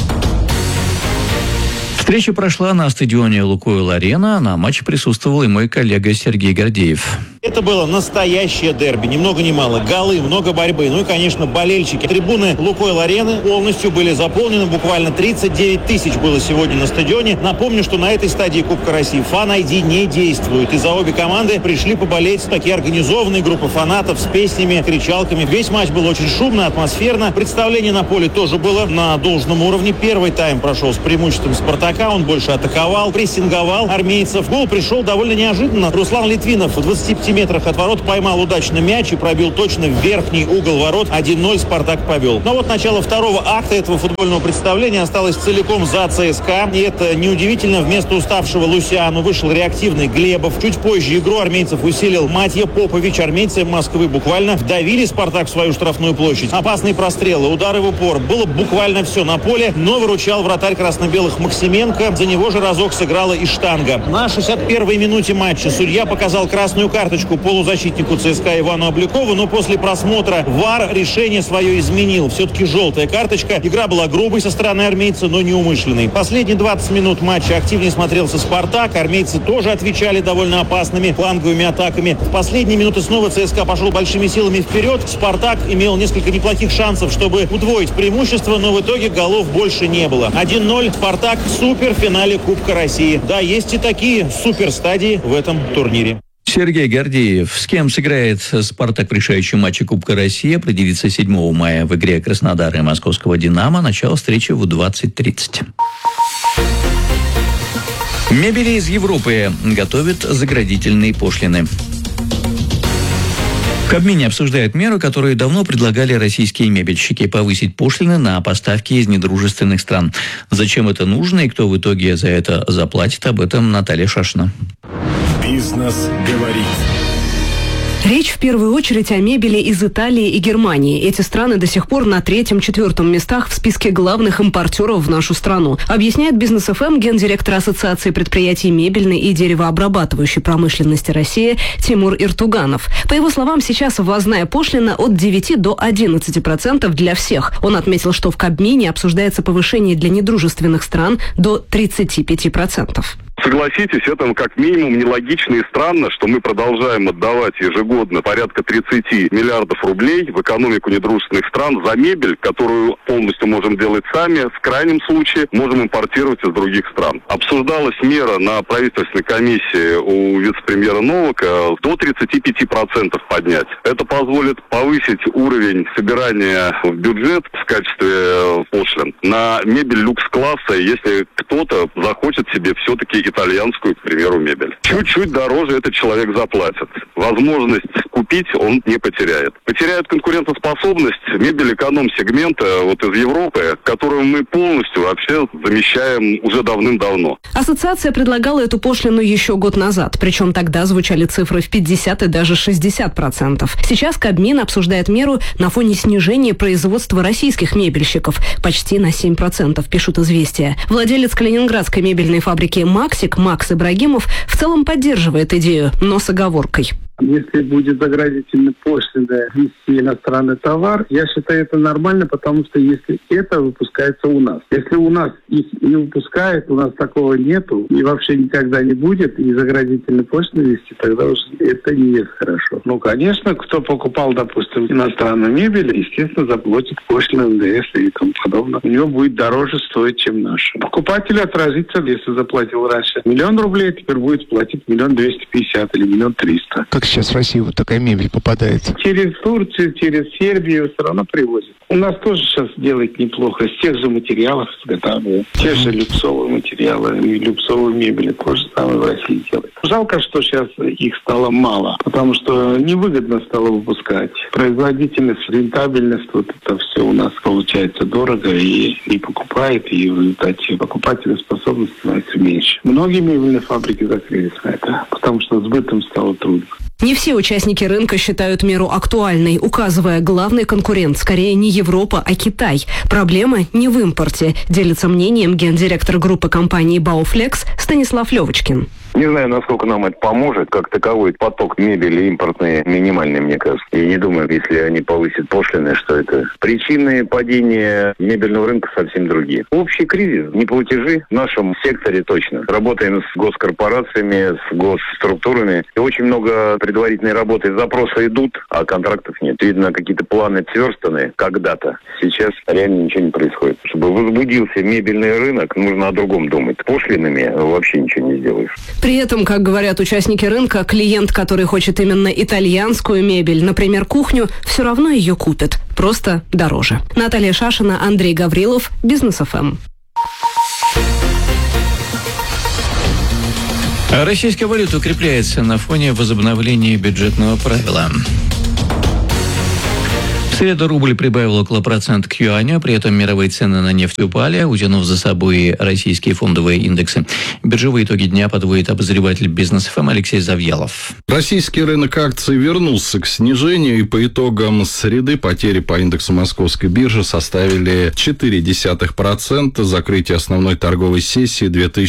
Встреча прошла на стадионе «Лукойл-Арена». На матче присутствовал и мой коллега Сергей Гордеев. Это было настоящее дерби, ни много ни мало. Голы, много борьбы. Ну и, конечно, болельщики. Трибуны «Лукойл-Арены» полностью были заполнены. Буквально 39 тысяч было сегодня на стадионе. Напомню, что на этой стадии Кубка России Fan-ID не действует. И за обе команды пришли поболеть такие организованные группы фанатов с песнями, кричалками. Весь матч был очень шумно, атмосферно. Представление на поле тоже было на должном уровне. Первый тайм прошел с преимуществом «Спартака». Он больше атаковал, прессинговал армейцев. Гол пришел довольно неожиданно. Руслан Литвинов в 25 метрах от ворот поймал удачно мяч и пробил точно в верхний угол ворот. 1-0 «Спартак» повел. Но вот начало второго акта этого футбольного представления осталось целиком за ЦСКА. И это неудивительно. Вместо уставшего Лусиану вышел реактивный Глебов. Чуть позже игру армейцев усилил Матья Попович. Армейцы Москвы буквально вдавили «Спартак» в свою штрафную площадь. Опасные прострелы, удары в упор. Было буквально все на поле, но выручал вратарь красно-белых Максименко. За него же разок сыграла и штанга. На 61-й минуте матча судья показал красную карточку полузащитнику ЦСКА Ивану Облякову, но после просмотра ВАР решение свое изменил. Все-таки желтая карточка. Игра была грубой со стороны армейца, но неумышленной. Последние 20 минут матча активнее смотрелся «Спартак». Армейцы тоже отвечали довольно опасными фланговыми атаками. В последние минуты снова ЦСКА пошел большими силами вперед. «Спартак» имел несколько неплохих шансов, чтобы удвоить преимущество, но в итоге голов больше не было. 1-0. «Спартак» в суперфинале Кубка России. Да, есть и такие суперстадии в этом турнире. Сергей Гордеев. С кем сыграет «Спартак» в решающем матче Кубка России, определится 7 мая в игре Краснодара и московского «Динамо». Начало встречи в 20:30. Мебели из Европы готовят заградительные пошлины. В Кабмине обсуждают меру, которую давно предлагали российские мебельщики – повысить пошлины на поставки из недружественных стран. Зачем это нужно и кто в итоге за это заплатит, об этом Наталья Шашина. «Бизнес говорит». Речь в первую очередь о мебели из Италии и Германии. Эти страны до сих пор на 3-4 местах в списке главных импортеров в нашу страну. Объясняет «Бизнес ФМ» гендиректор Ассоциации предприятий мебельной и деревообрабатывающей промышленности России Тимур Иртуганов. По его словам, сейчас ввозная пошлина от 9 до 11% для всех. Он отметил, что в Кабмине обсуждается повышение для недружественных стран до 35%. Согласитесь, это как минимум нелогично и странно, что мы продолжаем отдавать ежегодно порядка 30 миллиардов рублей в экономику недружественных стран за мебель, которую полностью можем делать сами, в крайнем случае можем импортировать из других стран. Обсуждалась мера на правительственной комиссии у вице-премьера Новака до 35% поднять. Это позволит повысить уровень собирания в бюджет в качестве пошлин на мебель люкс-класса, если кто-то захочет себе все-таки итальянскую, к примеру, мебель. Чуть-чуть дороже этот человек заплатит. Возможность купить он не потеряет. Потеряет конкурентоспособность мебель эконом-сегмента вот из Европы, которую мы полностью вообще замещаем уже давным-давно. Ассоциация предлагала эту пошлину еще год назад, причем тогда звучали цифры в 50 и даже 60%. Сейчас Кабмин обсуждает меру на фоне снижения производства российских мебельщиков почти на 7%, пишут «Известия». Владелец калининградской мебельной фабрики «Максик» Макс Ибрагимов в целом поддерживает идею, но с оговоркой. Если будет заградительная пошлина ввести иностранный товар, я считаю это нормально, потому что если это выпускается у нас. Если у нас их не выпускают, у нас такого нету и вообще никогда не будет, и заградительные пошлины ввести, тогда уж это не есть хорошо. Ну, конечно, кто покупал, допустим, иностранную мебель, естественно, заплатит пошлину НДС и тому подобное. У него будет дороже стоить, чем наша. Покупатель отразится, если заплатил раньше 1 000 000 рублей, теперь будет платить 1 250 000 или 1 300 000. Как сейчас в Россию вот такая мебель попадает? Через Турцию, через Сербию все равно привозят. У нас тоже сейчас делают неплохо. С тех же материалов изготавливают. Те же люксовые материалы и люксовые мебели. То же самое в России делают. Жалко, что сейчас их стало мало, потому что невыгодно стало выпускать. Производительность, рентабельность, вот это все у нас получается дорого и не покупает, и в результате покупательная способность становится меньше. Многие мебельные фабрики закрылись на это, потому что сбытом стало трудно. Не все участники рынка считают меру актуальной, указывая, главный конкурент скорее не Европа, а Китай. Проблема не в импорте, делится мнением гендиректор группы компании «Бауфлекс» Станислав Левочкин. Не знаю, насколько нам это поможет. Как таковой поток мебели импортный минимальный, мне кажется. Я не думаю, если они повысят пошлины, что это. Причины падения мебельного рынка совсем другие. Общий кризис, неплатежи в нашем секторе точно. Работаем с госкорпорациями, с госструктурами. И очень много предварительной работы, запросы идут, а контрактов нет. Видно, какие-то планы сверстаны когда-то. Сейчас реально ничего не происходит. Чтобы возбудился мебельный рынок, нужно о другом думать. Пошлинами вообще ничего не сделаешь. При этом, как говорят участники рынка, клиент, который хочет именно итальянскую мебель, например, кухню, все равно ее купит. Просто дороже. Наталья Шашина, Андрей Гаврилов, Бизнес ФМ. Российская валюта укрепляется на фоне возобновления бюджетного правила. В среду рубль прибавил около процента к юаню, при этом мировые цены на нефть упали, утянув за собой российские фондовые индексы. Биржевые итоги дня подводит обозреватель Бизнес ФМ Алексей Завьялов. Российский рынок акций вернулся к снижению, и по итогам среды потери по индексу Московской биржи составили 0,4%, закрытие основной торговой сессии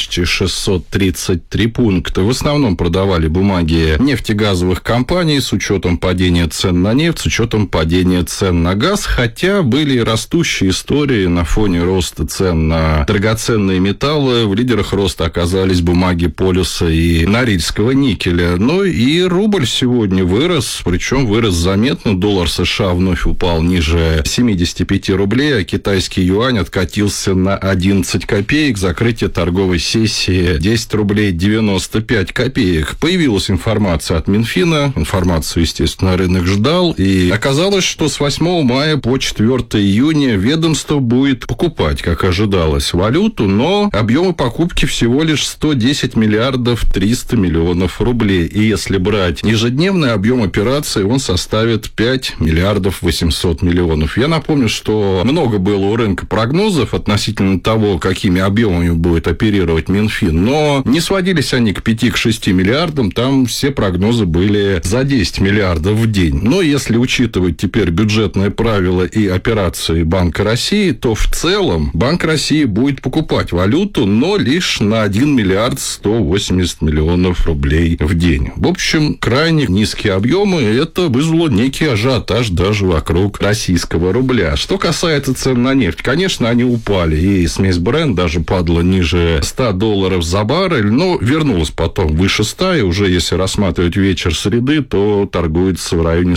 2633 пункта. В основном продавали бумаги нефтегазовых компаний с учетом падения цен на нефть, с учетом падения цен на газ, хотя были и растущие истории на фоне роста цен на драгоценные металлы. В лидерах роста оказались бумаги полюса и норильского никеля. Но и рубль сегодня вырос, причем вырос заметно. Доллар США вновь упал ниже 75 рублей, а китайский юань откатился на 11 копеек. Закрытие торговой сессии 10 рублей 95 копеек. Появилась информация от Минфина. Информацию, естественно, рынок ждал. И оказалось, что с 8 мая по 4 июня ведомство будет покупать, как ожидалось, валюту, но объемы покупки всего лишь 110 миллиардов 300 миллионов рублей. И если брать ежедневный объем операций, он составит 5 миллиардов 800 миллионов. Я напомню, что много было у рынка прогнозов относительно того, какими объемами будет оперировать Минфин, но не сводились они к 5-6 миллиардам, там все прогнозы были за 10 миллиардов в день. Но если учитывать теперь бюджетное правило и операции Банка России, то в целом Банк России будет покупать валюту, но лишь на 1 миллиард 180 миллионов рублей в день. В общем, крайне низкие объемы, и это вызвало некий ажиотаж даже вокруг российского рубля. Что касается цен на нефть, конечно, они упали, и смесь Brent даже падала ниже $100 за баррель, но вернулась потом выше 100, и уже если рассматривать вечер среды, то торгуется в районе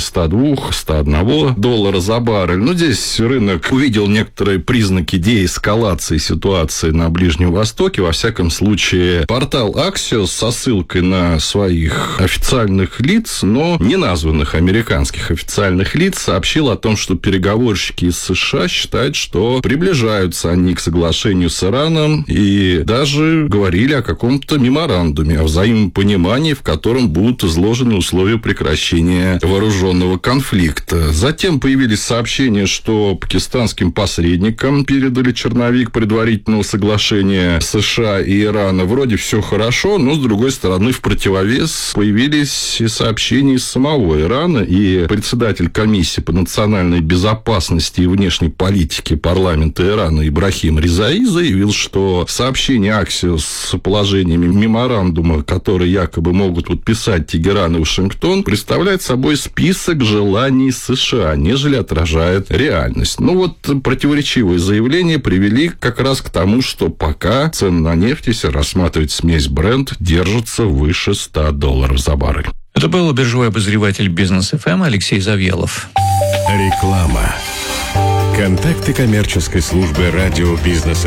102-101 доллара за баррель. Но здесь рынок увидел некоторые признаки деэскалации ситуации на Ближнем Востоке. Во всяком случае, портал Axios со ссылкой на своих официальных лиц, но не названных американских официальных лиц, сообщил о том, что переговорщики из США считают, что приближаются они к соглашению с Ираном, и даже говорили о каком-то меморандуме, о взаимопонимании, в котором будут изложены условия прекращения вооруженного конфликта. Затем появились сообщения, что пакистанским посредникам передали черновик предварительного соглашения США и Ирана. Вроде все хорошо, но, с другой стороны, в противовес появились и сообщения из самого Ирана, и председатель комиссии по национальной безопасности и внешней политике парламента Ирана Ибрахим Ризаи заявил, что сообщение Axios с положениями меморандума, которые якобы могут подписать Тегеран и Вашингтон, представляет собой список желаний США, нежели отражает реальность. Ну вот противоречивые заявления привели как раз к тому, что пока цены на нефть, если рассматривать смесь Brent, держатся выше $100 за баррель. Это был биржевой обозреватель Бизнес ФМ Алексей Завьялов. Реклама. Контакты коммерческой службы радио Бизнес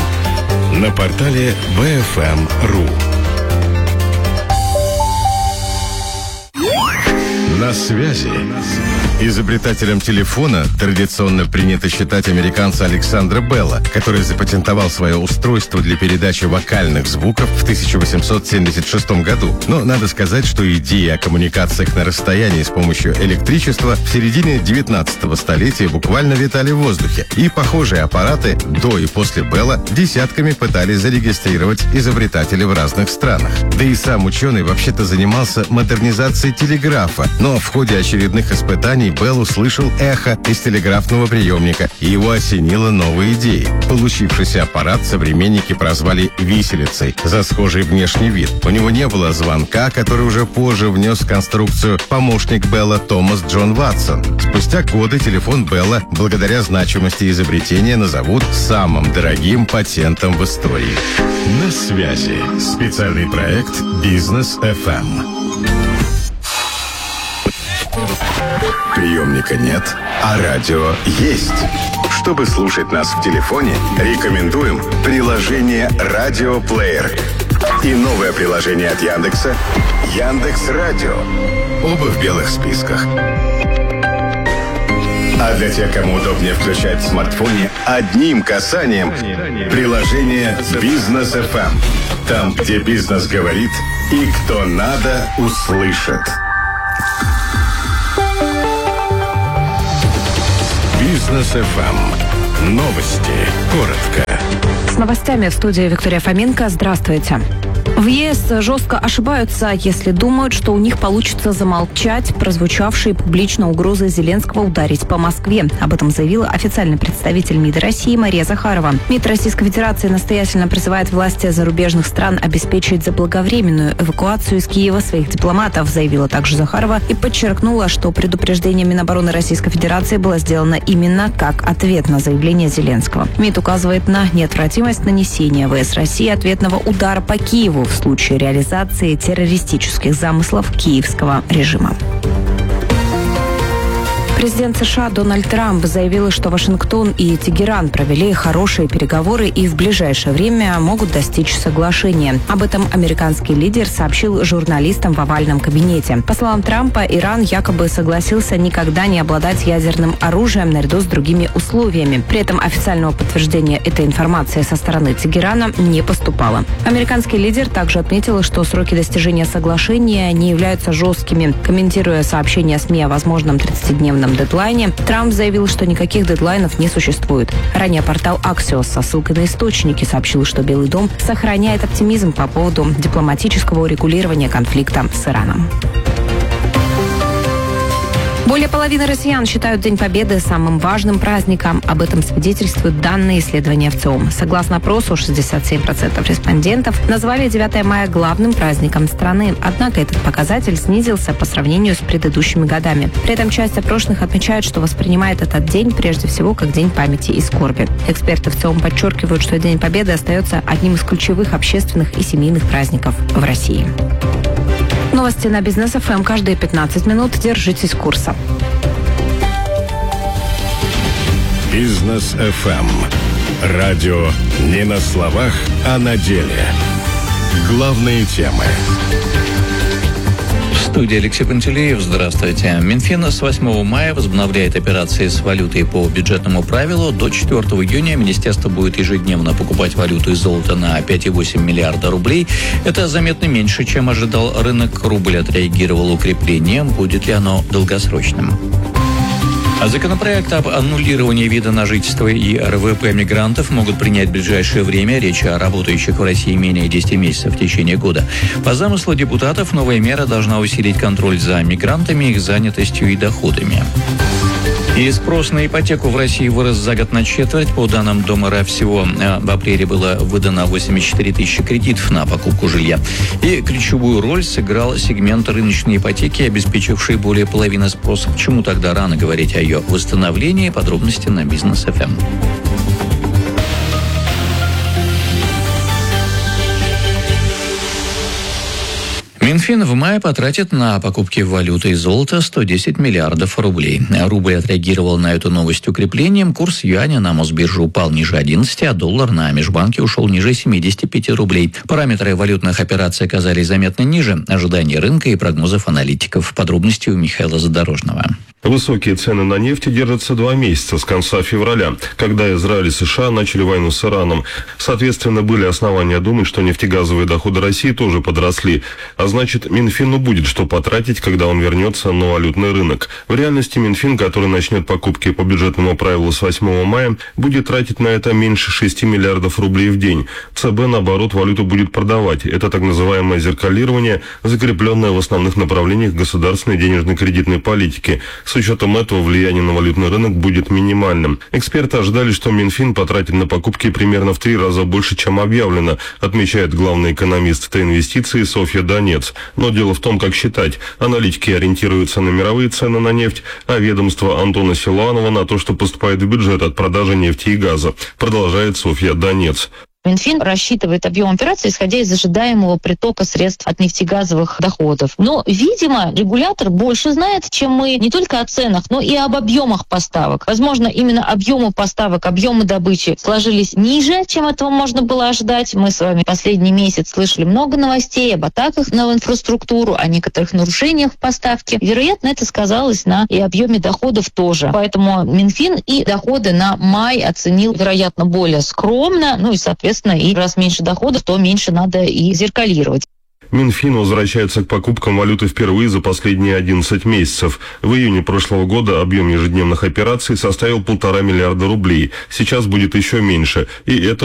ФМ на портале bfm.ru. На связи. Изобретателем телефона традиционно принято считать американца Александра Белла, который запатентовал свое устройство для передачи вокальных звуков в 1876 году. Но надо сказать, что идеи о коммуникациях на расстоянии с помощью электричества в середине 19 столетия буквально витали в воздухе. И похожие аппараты до и после Белла десятками пытались зарегистрировать изобретатели в разных странах. Да и сам ученый вообще-то занимался модернизацией телеграфа, но Но в ходе очередных испытаний Белл услышал эхо из телеграфного приемника, и его осенила новая идея. Получившийся аппарат современники прозвали «виселицей» за схожий внешний вид. У него не было звонка, который уже позже внес в конструкцию помощник Белла Томас Джон Ватсон. Спустя годы телефон Белла, благодаря значимости изобретения, назовут самым дорогим патентом в истории. На связи. Специальный проект «Бизнес FM». Приемника нет, а радио есть. Чтобы слушать нас в телефоне, рекомендуем приложение «Радиоплеер» и новое приложение от Яндекса «Яндекс.Радио». Оба в белых списках. А для тех, кому удобнее включать в смартфоне, одним касанием приложение «Бизнес FM». Там, где бизнес говорит и кто надо, услышит. Бизнес FM. Новости. Коротко. С новостями в студии Виктория Фоменко. Здравствуйте. В ЕС жестко ошибаются, если думают, что у них получится замолчать прозвучавшие публично угрозы Зеленского ударить по Москве. Об этом заявила официальный представитель МИД России Мария Захарова. МИД Российской Федерации настоятельно призывает власти зарубежных стран обеспечить заблаговременную эвакуацию из Киева своих дипломатов, заявила также Захарова и подчеркнула, что предупреждение Минобороны Российской Федерации было сделано именно как ответ на заявление Зеленского. МИД указывает на неотвратимость нанесения ВС России ответного удара по Киеву в случае реализации террористических замыслов киевского режима. Президент США Дональд Трамп заявил, что Вашингтон и Тегеран провели хорошие переговоры и в ближайшее время могут достичь соглашения. Об этом американский лидер сообщил журналистам в овальном кабинете. По словам Трампа, Иран якобы согласился никогда не обладать ядерным оружием наряду с другими условиями. При этом официального подтверждения этой информации со стороны Тегерана не поступало. Американский лидер также отметил, что сроки достижения соглашения не являются жесткими. Комментируя сообщение СМИ о возможном 30-дневном дедлайне, Трамп заявил, что никаких дедлайнов не существует. Ранее портал Axios со ссылкой на источники сообщил, что Белый дом сохраняет оптимизм по поводу дипломатического урегулирования конфликта с Ираном. Более половины россиян считают День Победы самым важным праздником. Об этом свидетельствуют данные исследования ВЦИОМ. Согласно опросу, 67% респондентов назвали 9 мая главным праздником страны. Однако этот показатель снизился по сравнению с предыдущими годами. При этом часть опрошенных отмечает, что воспринимает этот день прежде всего как День памяти и скорби. Эксперты ВЦИОМ подчеркивают, что День Победы остается одним из ключевых общественных и семейных праздников в России. Новости на Бизнес ФМ каждые 15 минут. Держитесь курса. Бизнес FM. Радио не на словах, а на деле. Главные темы. В студии Алексей Пантелеев. Здравствуйте. Минфин с 8 мая возобновляет операции с валютой по бюджетному правилу. До 4 июня министерство будет ежедневно покупать валюту и золото на 5,8 миллиарда рублей. Это заметно меньше, чем ожидал рынок. Рубль отреагировал укреплением. Будет ли оно долгосрочным? Законопроект об аннулировании вида на жительство и РВП мигрантов могут принять в ближайшее время. Речь о работающих в России менее 10 месяцев в течение года. По замыслу депутатов, новая мера должна усилить контроль за мигрантами, их занятостью и доходами. И спрос на ипотеку в России вырос за год на четверть. По данным Дома.РФ, всего в апреле было выдано 84 тысячи кредитов на покупку жилья. И ключевую роль сыграл сегмент рыночной ипотеки, обеспечивший более половины спроса. Почему тогда рано говорить о ее восстановлении? Подробности на Бизнес ФМ. Минфин в мае потратит на покупки валюты и золота 110 миллиардов рублей. Рубль отреагировал на эту новость укреплением. Курс юаня на Мосбирже упал ниже 11, а доллар на межбанке ушел ниже 75 рублей. Параметры валютных операций оказались заметно ниже ожиданий рынка и прогнозов аналитиков. Подробности у Михаила Задорожного. Высокие цены на нефть держатся 2 месяца с конца февраля, когда Израиль и США начали войну с Ираном. Соответственно, были основания думать, что нефтегазовые доходы России тоже подросли, а значит, значит, Минфину будет что потратить, когда он вернется на валютный рынок. В реальности Минфин, который начнет покупки по бюджетному правилу с 8 мая, будет тратить на это меньше 6 миллиардов рублей в день. ЦБ, наоборот, валюту будет продавать. Это так называемое зеркалирование, закрепленное в основных направлениях государственной денежно-кредитной политики. С учетом этого влияние на валютный рынок будет минимальным. Эксперты ожидали, что Минфин потратит на покупки примерно в 3 раза больше, чем объявлено, отмечает главный экономист Т-инвестиции Софья Донец. Но дело в том, как считать. Аналитики ориентируются на мировые цены на нефть, а ведомство Антона Силуанова на то, что поступает в бюджет от продажи нефти и газа, продолжает Софья Донец. Минфин рассчитывает объем операций, исходя из ожидаемого притока средств от нефтегазовых доходов. Но, видимо, регулятор больше знает, чем мы, не только о ценах, но и об объемах поставок. Возможно, именно объемы поставок, объемы добычи сложились ниже, чем этого можно было ожидать. Мы с вами последний месяц слышали много новостей об атаках на инфраструктуру, о некоторых нарушениях в поставке. Вероятно, это сказалось на и объеме доходов тоже. Поэтому Минфин и доходы на май оценил, вероятно, более скромно, и, соответственно, и раз меньше доходов, то меньше надо и зеркалировать. Минфин возвращается к покупкам валюты впервые за последние 11 месяцев. В июне прошлого года объем ежедневных операций составил 1,5 миллиарда рублей. Сейчас будет еще меньше. И это